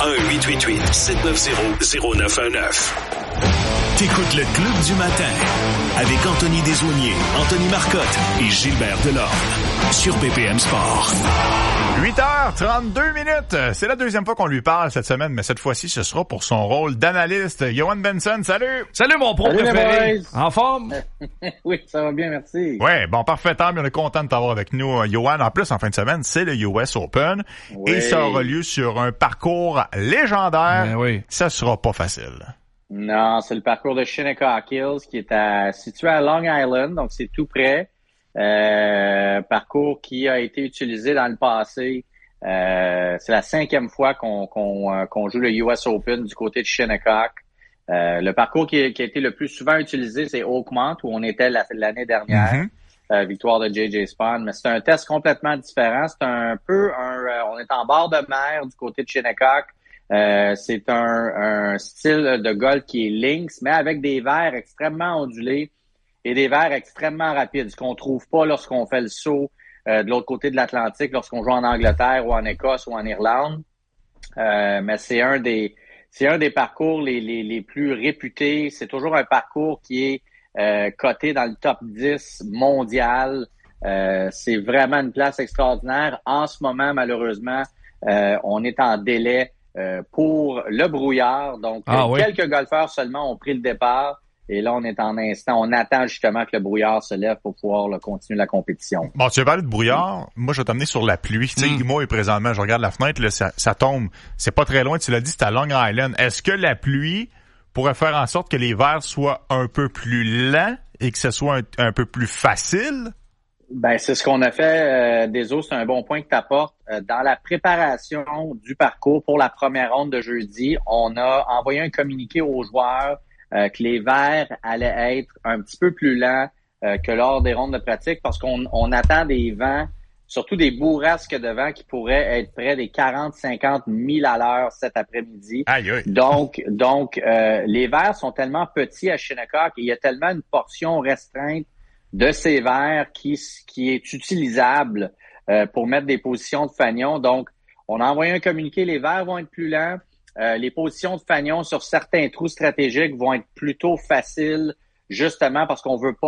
1-888-790-0919. T'écoutes le Club du matin avec Anthony Desaulniers, Anthony Marcotte et Gilbert Delorme sur BPM Sport. 8h32. C'est la deuxième fois qu'on lui parle cette semaine, mais cette fois-ci, ce sera pour son rôle d'analyste. Johan Benson, salut! Salut mon pro préféré! En forme? Oui, ça va bien, merci. Oui, bon, parfait. On est content de t'avoir avec nous, Johan. En plus, en fin de semaine, c'est le US Open. Oui. Et ça aura lieu sur un parcours légendaire. Ben oui. Ça sera pas facile. Non, c'est le parcours de Shinnecock Hills qui est situé à Long Island, donc c'est tout près. Parcours qui a été utilisé dans le passé. C'est la 5e fois qu'on joue le US Open du côté de Shinnecock. Le parcours qui a été le plus souvent utilisé, c'est Oakmont, où on était l'année dernière. Victoire de J.J. Spawn. Mais c'est un test complètement différent. C'est un peu on est en bord de mer du côté de Shinnecock. C'est un style de golf qui est links, mais avec des verres extrêmement ondulés et des verres extrêmement rapides, ce qu'on trouve pas lorsqu'on fait le saut de l'autre côté de l'Atlantique, lorsqu'on joue en Angleterre ou en Écosse ou en Irlande. Mais c'est un des parcours les plus réputés. C'est toujours un parcours qui est coté dans le top 10 mondial. C'est vraiment une place extraordinaire. En ce moment, malheureusement, on est en délai pour le brouillard. Donc, quelques golfeurs seulement ont pris le départ. Et là, on est on attend justement que le brouillard se lève pour pouvoir continuer la compétition. Bon, tu veux parler de brouillard? Moi, je vais t'amener sur la pluie. Tu sais, moi, présentement, je regarde la fenêtre, là, ça tombe. C'est pas très loin, tu l'as dit, c'est à Long Island. Est-ce que la pluie pourrait faire en sorte que les verres soient un peu plus lents et que ce soit un peu plus facile? Ben, c'est ce qu'on a fait. Deso, c'est un bon point que tu apportes. Dans la préparation du parcours pour la première ronde de jeudi, on a envoyé un communiqué aux joueurs que les verres allaient être un petit peu plus lents que lors des rondes de pratique parce qu'on attend des vents, surtout des bourrasques de vent qui pourraient être près des 40-50 000 à l'heure cet après-midi. Aïe, aïe. Donc, les verres sont tellement petits à Shinnecock et il y a tellement une portion restreinte de ces verres qui est utilisable pour mettre des positions de fanion. Donc, on a envoyé un communiqué, les verres vont être plus lents. Les positions de fanion sur certains trous stratégiques vont être plutôt faciles, justement parce qu'on veut pas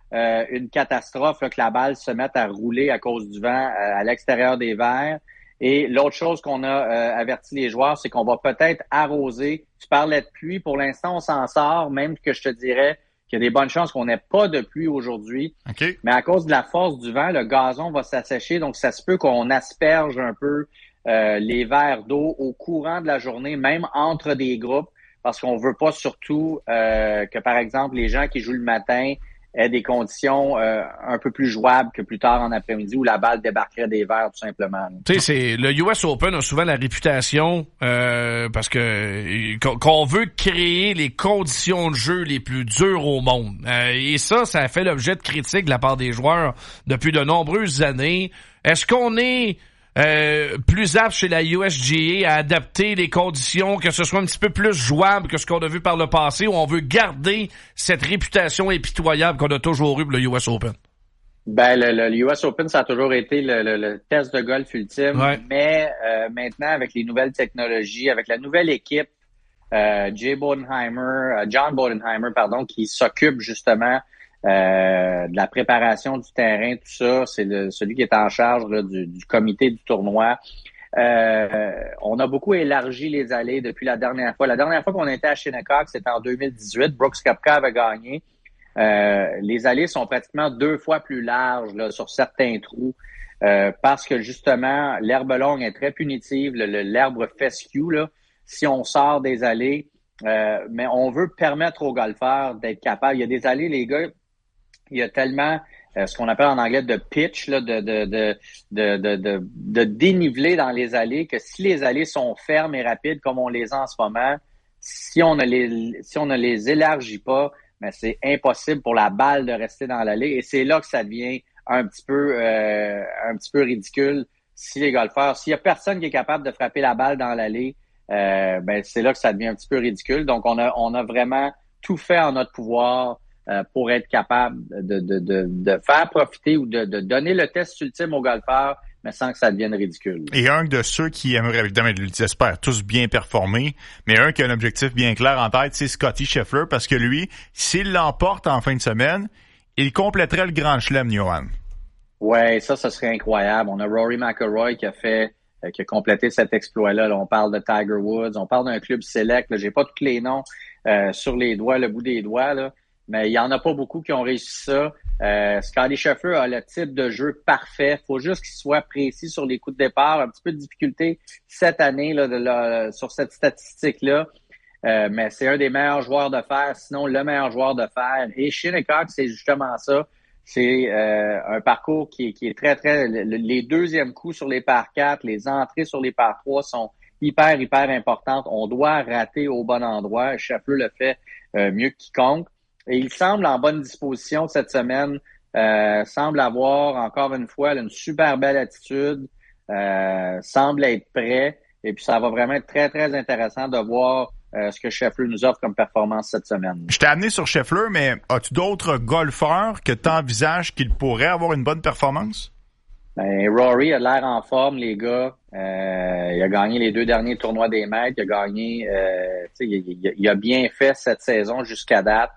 une catastrophe, là, que la balle se mette à rouler à cause du vent à l'extérieur des verres. Et l'autre chose qu'on a averti les joueurs, c'est qu'on va peut-être arroser. Tu parlais de pluie. Pour l'instant, on s'en sort, même que je te dirais qu'il y a des bonnes chances qu'on n'ait pas de pluie aujourd'hui. Okay. Mais à cause de la force du vent, le gazon va s'assécher. Donc, ça se peut qu'on asperge un peu les verres d'eau au courant de la journée, même entre des groupes, parce qu'on veut pas surtout que, par exemple, les gens qui jouent le matin aient des conditions un peu plus jouables que plus tard en après-midi où la balle débarquerait des verres, tout simplement. Tu sais, le US Open a souvent la réputation parce que qu'on veut créer les conditions de jeu les plus dures au monde. Et ça a fait l'objet de critiques de la part des joueurs depuis de nombreuses années. Est-ce qu'on est plus apte chez la USGA à adapter les conditions, que ce soit un petit peu plus jouable que ce qu'on a vu par le passé, ou on veut garder cette réputation impitoyable qu'on a toujours eue pour le US Open? Ben, le US Open, ça a toujours été le test de golf ultime, ouais. Mais maintenant, avec les nouvelles technologies, avec la nouvelle équipe, John Bodenheimer, qui s'occupe justement de la préparation du terrain, tout ça, c'est celui qui est en charge là, du comité du tournoi. On a beaucoup élargi les allées depuis la dernière fois. La dernière fois qu'on était à Shinnecock, c'était en 2018. Brooks Koepka avait gagné. Les allées sont pratiquement 2 fois plus larges là, sur certains trous parce que justement, l'herbe longue est très punitive, l'herbe fescue, là, si on sort des allées. Mais on veut permettre aux golfeurs d'être capables. Il y a des allées, les gars, il y a tellement ce qu'on appelle en anglais de pitch, là, de dénivelé dans les allées, que si les allées sont fermes et rapides comme on les a en ce moment, si on ne les élargit pas, ben c'est impossible pour la balle de rester dans l'allée. Et c'est là que ça devient un petit peu ridicule. Si les golfeurs, s'il y a personne qui est capable de frapper la balle dans l'allée, ben c'est là que ça devient un petit peu ridicule. Donc on a vraiment tout fait en notre pouvoir pour être capable de faire profiter ou de donner le test ultime aux golfeurs, mais sans que ça devienne ridicule. Et un de ceux qui aimerait, évidemment, j'espère, tous bien performer, mais un qui a un objectif bien clair en tête, c'est Scottie Scheffler, parce que lui, s'il l'emporte en fin de semaine, il compléterait le Grand Chelem, Johan. Ouais, ça serait incroyable. On a Rory McIlroy qui a complété cet exploit-là. Là, on parle de Tiger Woods, on parle d'un club select. Là, j'ai pas tous les noms sur les doigts, le bout des doigts, là. Mais il y en a pas beaucoup qui ont réussi ça. Scottie Scheffler a le type de jeu parfait. Faut juste qu'il soit précis sur les coups de départ. Un petit peu de difficulté cette année là, sur cette statistique-là. Mais c'est un des meilleurs joueurs de fer, sinon le meilleur joueur de fer. Et Shinnecock, c'est justement ça. C'est un parcours qui est très, très... Les deuxièmes coups sur les par 4, les entrées sur les par 3 sont hyper importantes. On doit rater au bon endroit. Scheffler le fait mieux que quiconque. Et il semble en bonne disposition cette semaine, semble avoir encore une fois une super belle attitude, semble être prêt. Et puis ça va vraiment être très, très intéressant de voir ce que Scheffler nous offre comme performance cette semaine. Je t'ai amené sur Scheffler, mais as-tu d'autres golfeurs que tu envisages qu'ils pourraient avoir une bonne performance? Ben, Rory a l'air en forme, les gars. Il a gagné les 2 derniers tournois des maîtres. Il a gagné, il a bien fait cette saison jusqu'à date.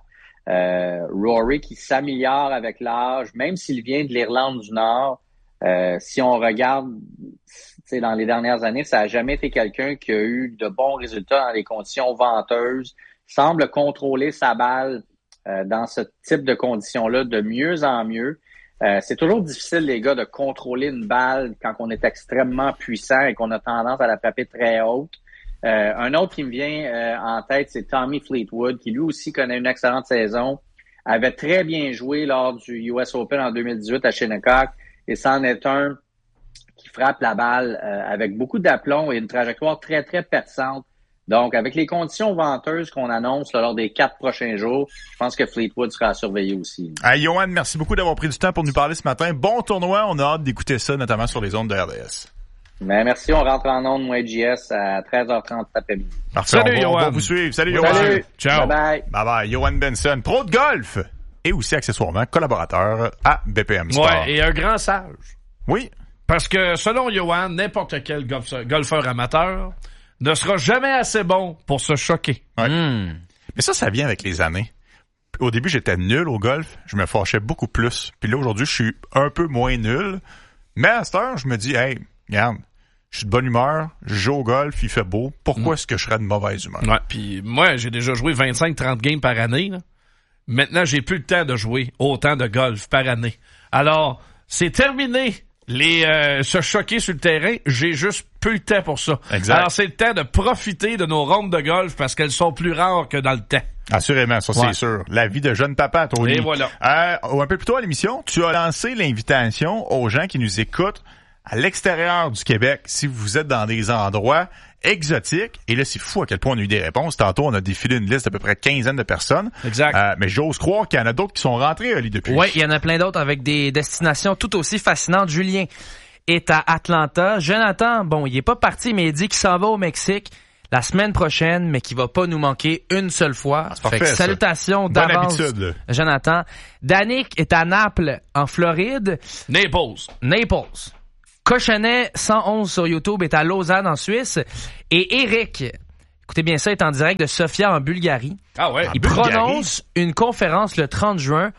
Rory qui s'améliore avec l'âge, même s'il vient de l'Irlande du Nord. Si on regarde dans les dernières années, ça n'a jamais été quelqu'un qui a eu de bons résultats dans les conditions venteuses. Semble contrôler sa balle dans ce type de conditions-là de mieux en mieux. C'est toujours difficile, les gars, de contrôler une balle quand on est extrêmement puissant et qu'on a tendance à la frapper très haute. Un autre qui me vient en tête, c'est Tommy Fleetwood, qui lui aussi connaît une excellente saison, avait très bien joué lors du US Open en 2018 à Shinnecock, et c'en est un qui frappe la balle avec beaucoup d'aplomb et une trajectoire très, très perçante. Donc, avec les conditions venteuses qu'on annonce lors des 4 prochains jours, je pense que Fleetwood sera à surveiller aussi. Hey, Johan, merci beaucoup d'avoir pris du temps pour nous parler ce matin. Bon tournoi, on a hâte d'écouter ça, notamment sur les ondes de RDS. Ben, merci, on rentre en ondes, moi et JS, à 13h30 cet après-midi. Parfait, salut, on va vous suivre. Salut, Johan. Salut. Ciao. Bye-bye. Bye-bye. Johan Benson, pro de golf et aussi accessoirement collaborateur à BPM Sport. Ouais, et un grand sage. Oui. Parce que selon Johan, n'importe quel golfeur amateur ne sera jamais assez bon pour se choquer. Ouais. Mais ça vient avec les années. Au début, j'étais nul au golf. Je me fâchais beaucoup plus. Puis là, aujourd'hui, je suis un peu moins nul. Mais à cette heure, je me dis, hey, regarde, je suis de bonne humeur, je joue au golf, il fait beau. Pourquoi est-ce que je serais de mauvaise humeur? Ouais, puis moi, j'ai déjà joué 25-30 games par année. Là. Maintenant, j'ai plus le temps de jouer autant de golf par année. Alors, c'est terminé. Se choquer sur le terrain, j'ai juste peu le temps pour ça. Exact. Alors, c'est le temps de profiter de nos rondes de golf parce qu'elles sont plus rares que dans le temps. Assurément, ça c'est sûr. La vie de jeune papa, Tony. Et voilà. Un peu plus tôt à l'émission, tu as lancé l'invitation aux gens qui nous écoutent à l'extérieur du Québec, si vous êtes dans des endroits exotiques. Et là, c'est fou à quel point on a eu des réponses. Tantôt, on a défilé une liste d'à peu près quinzaine de personnes. Exact. Mais j'ose croire qu'il y en a d'autres qui sont rentrés, Ali, depuis. Oui, il y en a plein d'autres avec des destinations tout aussi fascinantes. Julien est à Atlanta. Jonathan, bon, il est pas parti, mais il dit qu'il s'en va au Mexique la semaine prochaine, mais qu'il va pas nous manquer une seule fois. C'est parfait, salutations d'avance, Jonathan. Danick est à Naples, en Floride. Naples. Cochonnet 111 sur YouTube est à Lausanne en Suisse et Eric, écoutez bien ça, est en direct de Sofia en Bulgarie. Ah ouais. Il prononce une conférence le 30 juin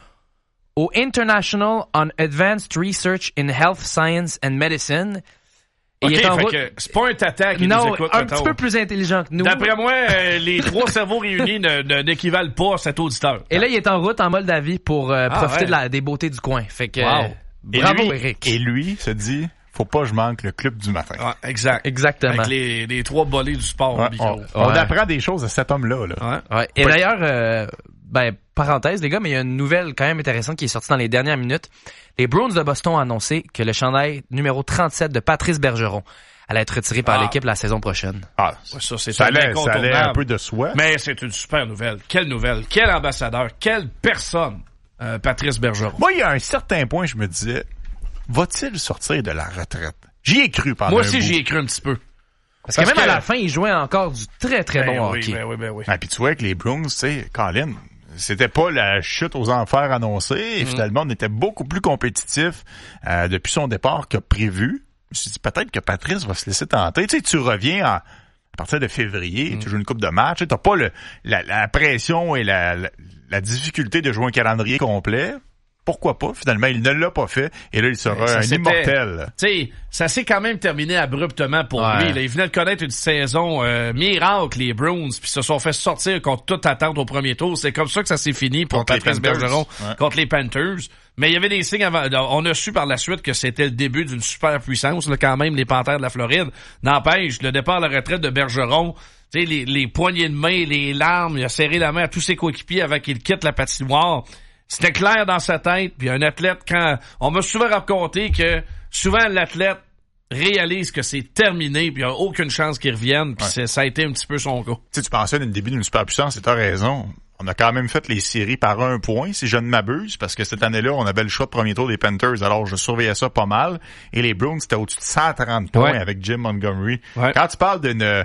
au International on Advanced Research in Health Science and Medicine. Et OK, il est en route... que c'est pas un tata qui nous écoute. Un petit peu plus intelligent que nous. D'après moi, les trois cerveaux réunis n'équivalent pas à cet auditeur. Et là, il est en route en Moldavie pour profiter des beautés du coin. Fait que bravo, Eric. Et lui se dit... Faut pas que je manque le club du matin. Ah, exact. Exactement. Avec les trois bolets du sport au micro. On apprend des choses à cet homme-là. Là. Ouais. Et d'ailleurs, parenthèse, les gars, mais il y a une nouvelle quand même intéressante qui est sortie dans les dernières minutes. Les Bruins de Boston ont annoncé que le chandail numéro 37 de Patrice Bergeron allait être retiré par l'équipe la saison prochaine. Ah, ça allait un peu de soi. Mais c'est une super nouvelle. Quelle nouvelle. Quel ambassadeur. Quelle personne, Patrice Bergeron. Moi, il y a un certain point, je me disais... Va-t-il sortir de la retraite? J'y ai cru pendant Moi aussi, j'y ai cru un petit peu. Parce que même à la fin, il jouait encore du très, très bon hockey. Ben oui. Puis tu vois que les Bruins, tu sais, Colin, c'était pas la chute aux enfers annoncée. Et finalement, on était beaucoup plus compétitif depuis son départ que prévu. Je me suis dit, peut-être que Patrice va se laisser tenter. Tu sais, tu reviens à partir de février, tu joues une coupe de match. Tu n'as pas la pression et la difficulté de jouer un calendrier complet. Pourquoi pas? Finalement, il ne l'a pas fait. Et là, il sera un immortel. Tu sais, ça s'est quand même terminé abruptement pour lui. Là, il venait de connaître une saison miracle, les Bruins, puis se sont fait sortir contre toute attente au premier tour. C'est comme ça que ça s'est fini pour Patrice Bergeron contre les Panthers. Mais il y avait des signes avant. On a su par la suite que c'était le début d'une super puissance, là, quand même, les Panthers de la Floride. N'empêche, le départ à la retraite de Bergeron, tu sais, les poignées de main, les larmes, il a serré la main à tous ses coéquipiers avant qu'il quitte la patinoire. C'était clair dans sa tête, puis un athlète, on m'a souvent raconté que souvent l'athlète réalise que c'est terminé, puis il n'y a aucune chance qu'il revienne, puis ça a été un petit peu son cas. Tu sais, tu pensais au début d'une superpuissance, et t'as raison. On a quand même fait les séries par 1 point, si je ne m'abuse, parce que cette année-là, on avait le choix de premier tour des Panthers, alors je surveillais ça pas mal. Et les Bruins, c'était au-dessus de 130 points avec Jim Montgomery. Ouais. Quand tu parles d'une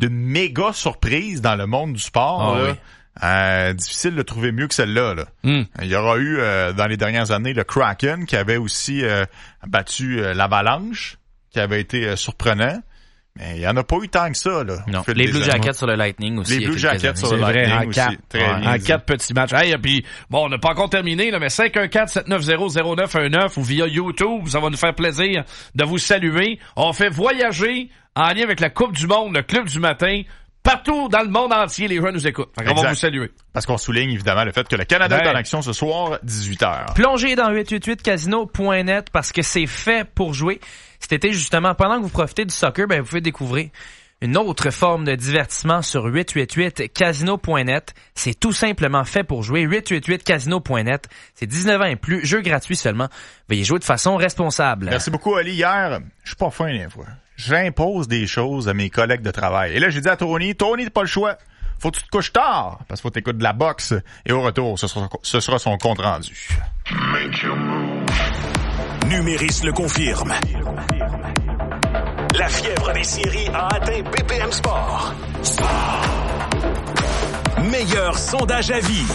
méga surprise dans le monde du sport, difficile de trouver mieux que celle-là. Là. Il y aura eu dans les dernières années le Kraken qui avait aussi battu l'Avalanche, qui avait été surprenant. Mais il n'y en a pas eu tant que ça. Là, non. Les Blue Jackets sur le Lightning aussi. Les Blue Jackets sur le Lightning aussi. En 4 petits matchs. Hey, puis, bon, on n'a pas encore terminé, là, mais 514-790-0919 ou via YouTube, ça va nous faire plaisir de vous saluer. On fait voyager en lien avec la Coupe du Monde, le Club du matin. Partout dans le monde entier, les gens nous écoutent. On va vous saluer. Parce qu'on souligne évidemment le fait que le Canada est en action ce soir, 18h. Plongez dans 888casino.net parce que c'est fait pour jouer. Cet été, justement, pendant que vous profitez du soccer, vous pouvez découvrir une autre forme de divertissement sur 888casino.net. C'est tout simplement fait pour jouer. 888casino.net. C'est 19 ans et plus. Jeu gratuit seulement. Veuillez jouer de façon responsable. Merci beaucoup, Ali. Hier, je suis pas fin des fois. J'impose des choses à mes collègues de travail. Et là, j'ai dit à Tony, t'as pas le choix. Faut que tu te couches tard, parce qu'il faut t'écouter de la boxe. Et au retour, ce sera son compte rendu. Numéris le confirme. La fièvre des séries a atteint BPM Sport. Meilleur sondage à vie.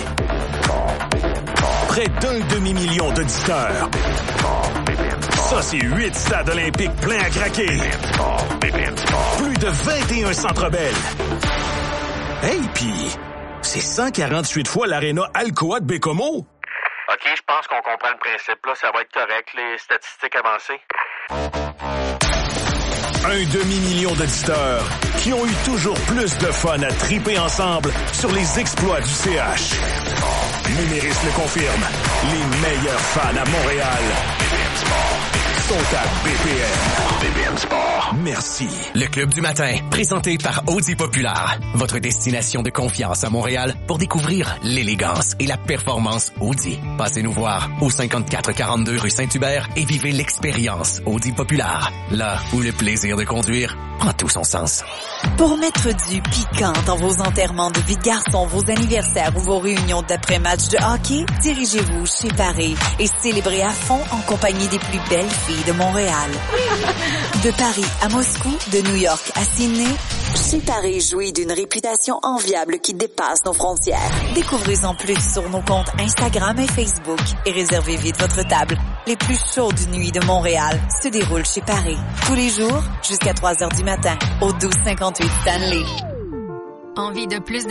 Près d'un demi-million d'auditeurs. Ça, c'est 8 stades olympiques pleins à craquer. Plus de 21 centres belles. Hey, pis, C'est 148 fois l'aréna Alcoa de Bécomo. OK, je pense qu'on comprend le principe. Là, ça va être correct, les statistiques avancées. Un demi-million d'auditeurs qui ont eu toujours plus de fun à triper ensemble sur les exploits du CH. Numéris le confirme. Les meilleurs fans à Montréal sont à BPM. BPM Sport. Merci. Le Club du matin, présenté par Audi Populaire. Votre destination de confiance à Montréal pour découvrir l'élégance et la performance Audi. Passez nous voir au 5442 rue Saint-Hubert et vivez l'expérience Audi Populaire. Là où le plaisir de conduire prend tout son sens. Pour mettre du piquant dans vos enterrements de vie de garçon, vos anniversaires ou vos réunions d'après-match de hockey, dirigez-vous chez Paris et célébrez à fond en compagnie des plus belles filles de Montréal. De Paris à Moscou, de New York à Sydney, chez Paris jouit d'une réputation enviable qui dépasse nos frontières. Découvrez-en plus sur nos comptes Instagram et Facebook et réservez vite votre table. Les plus chaudes nuits de Montréal se déroulent chez Paris. Tous les jours, jusqu'à 3 heures du matin, au 1258 Stanley. Envie de plus de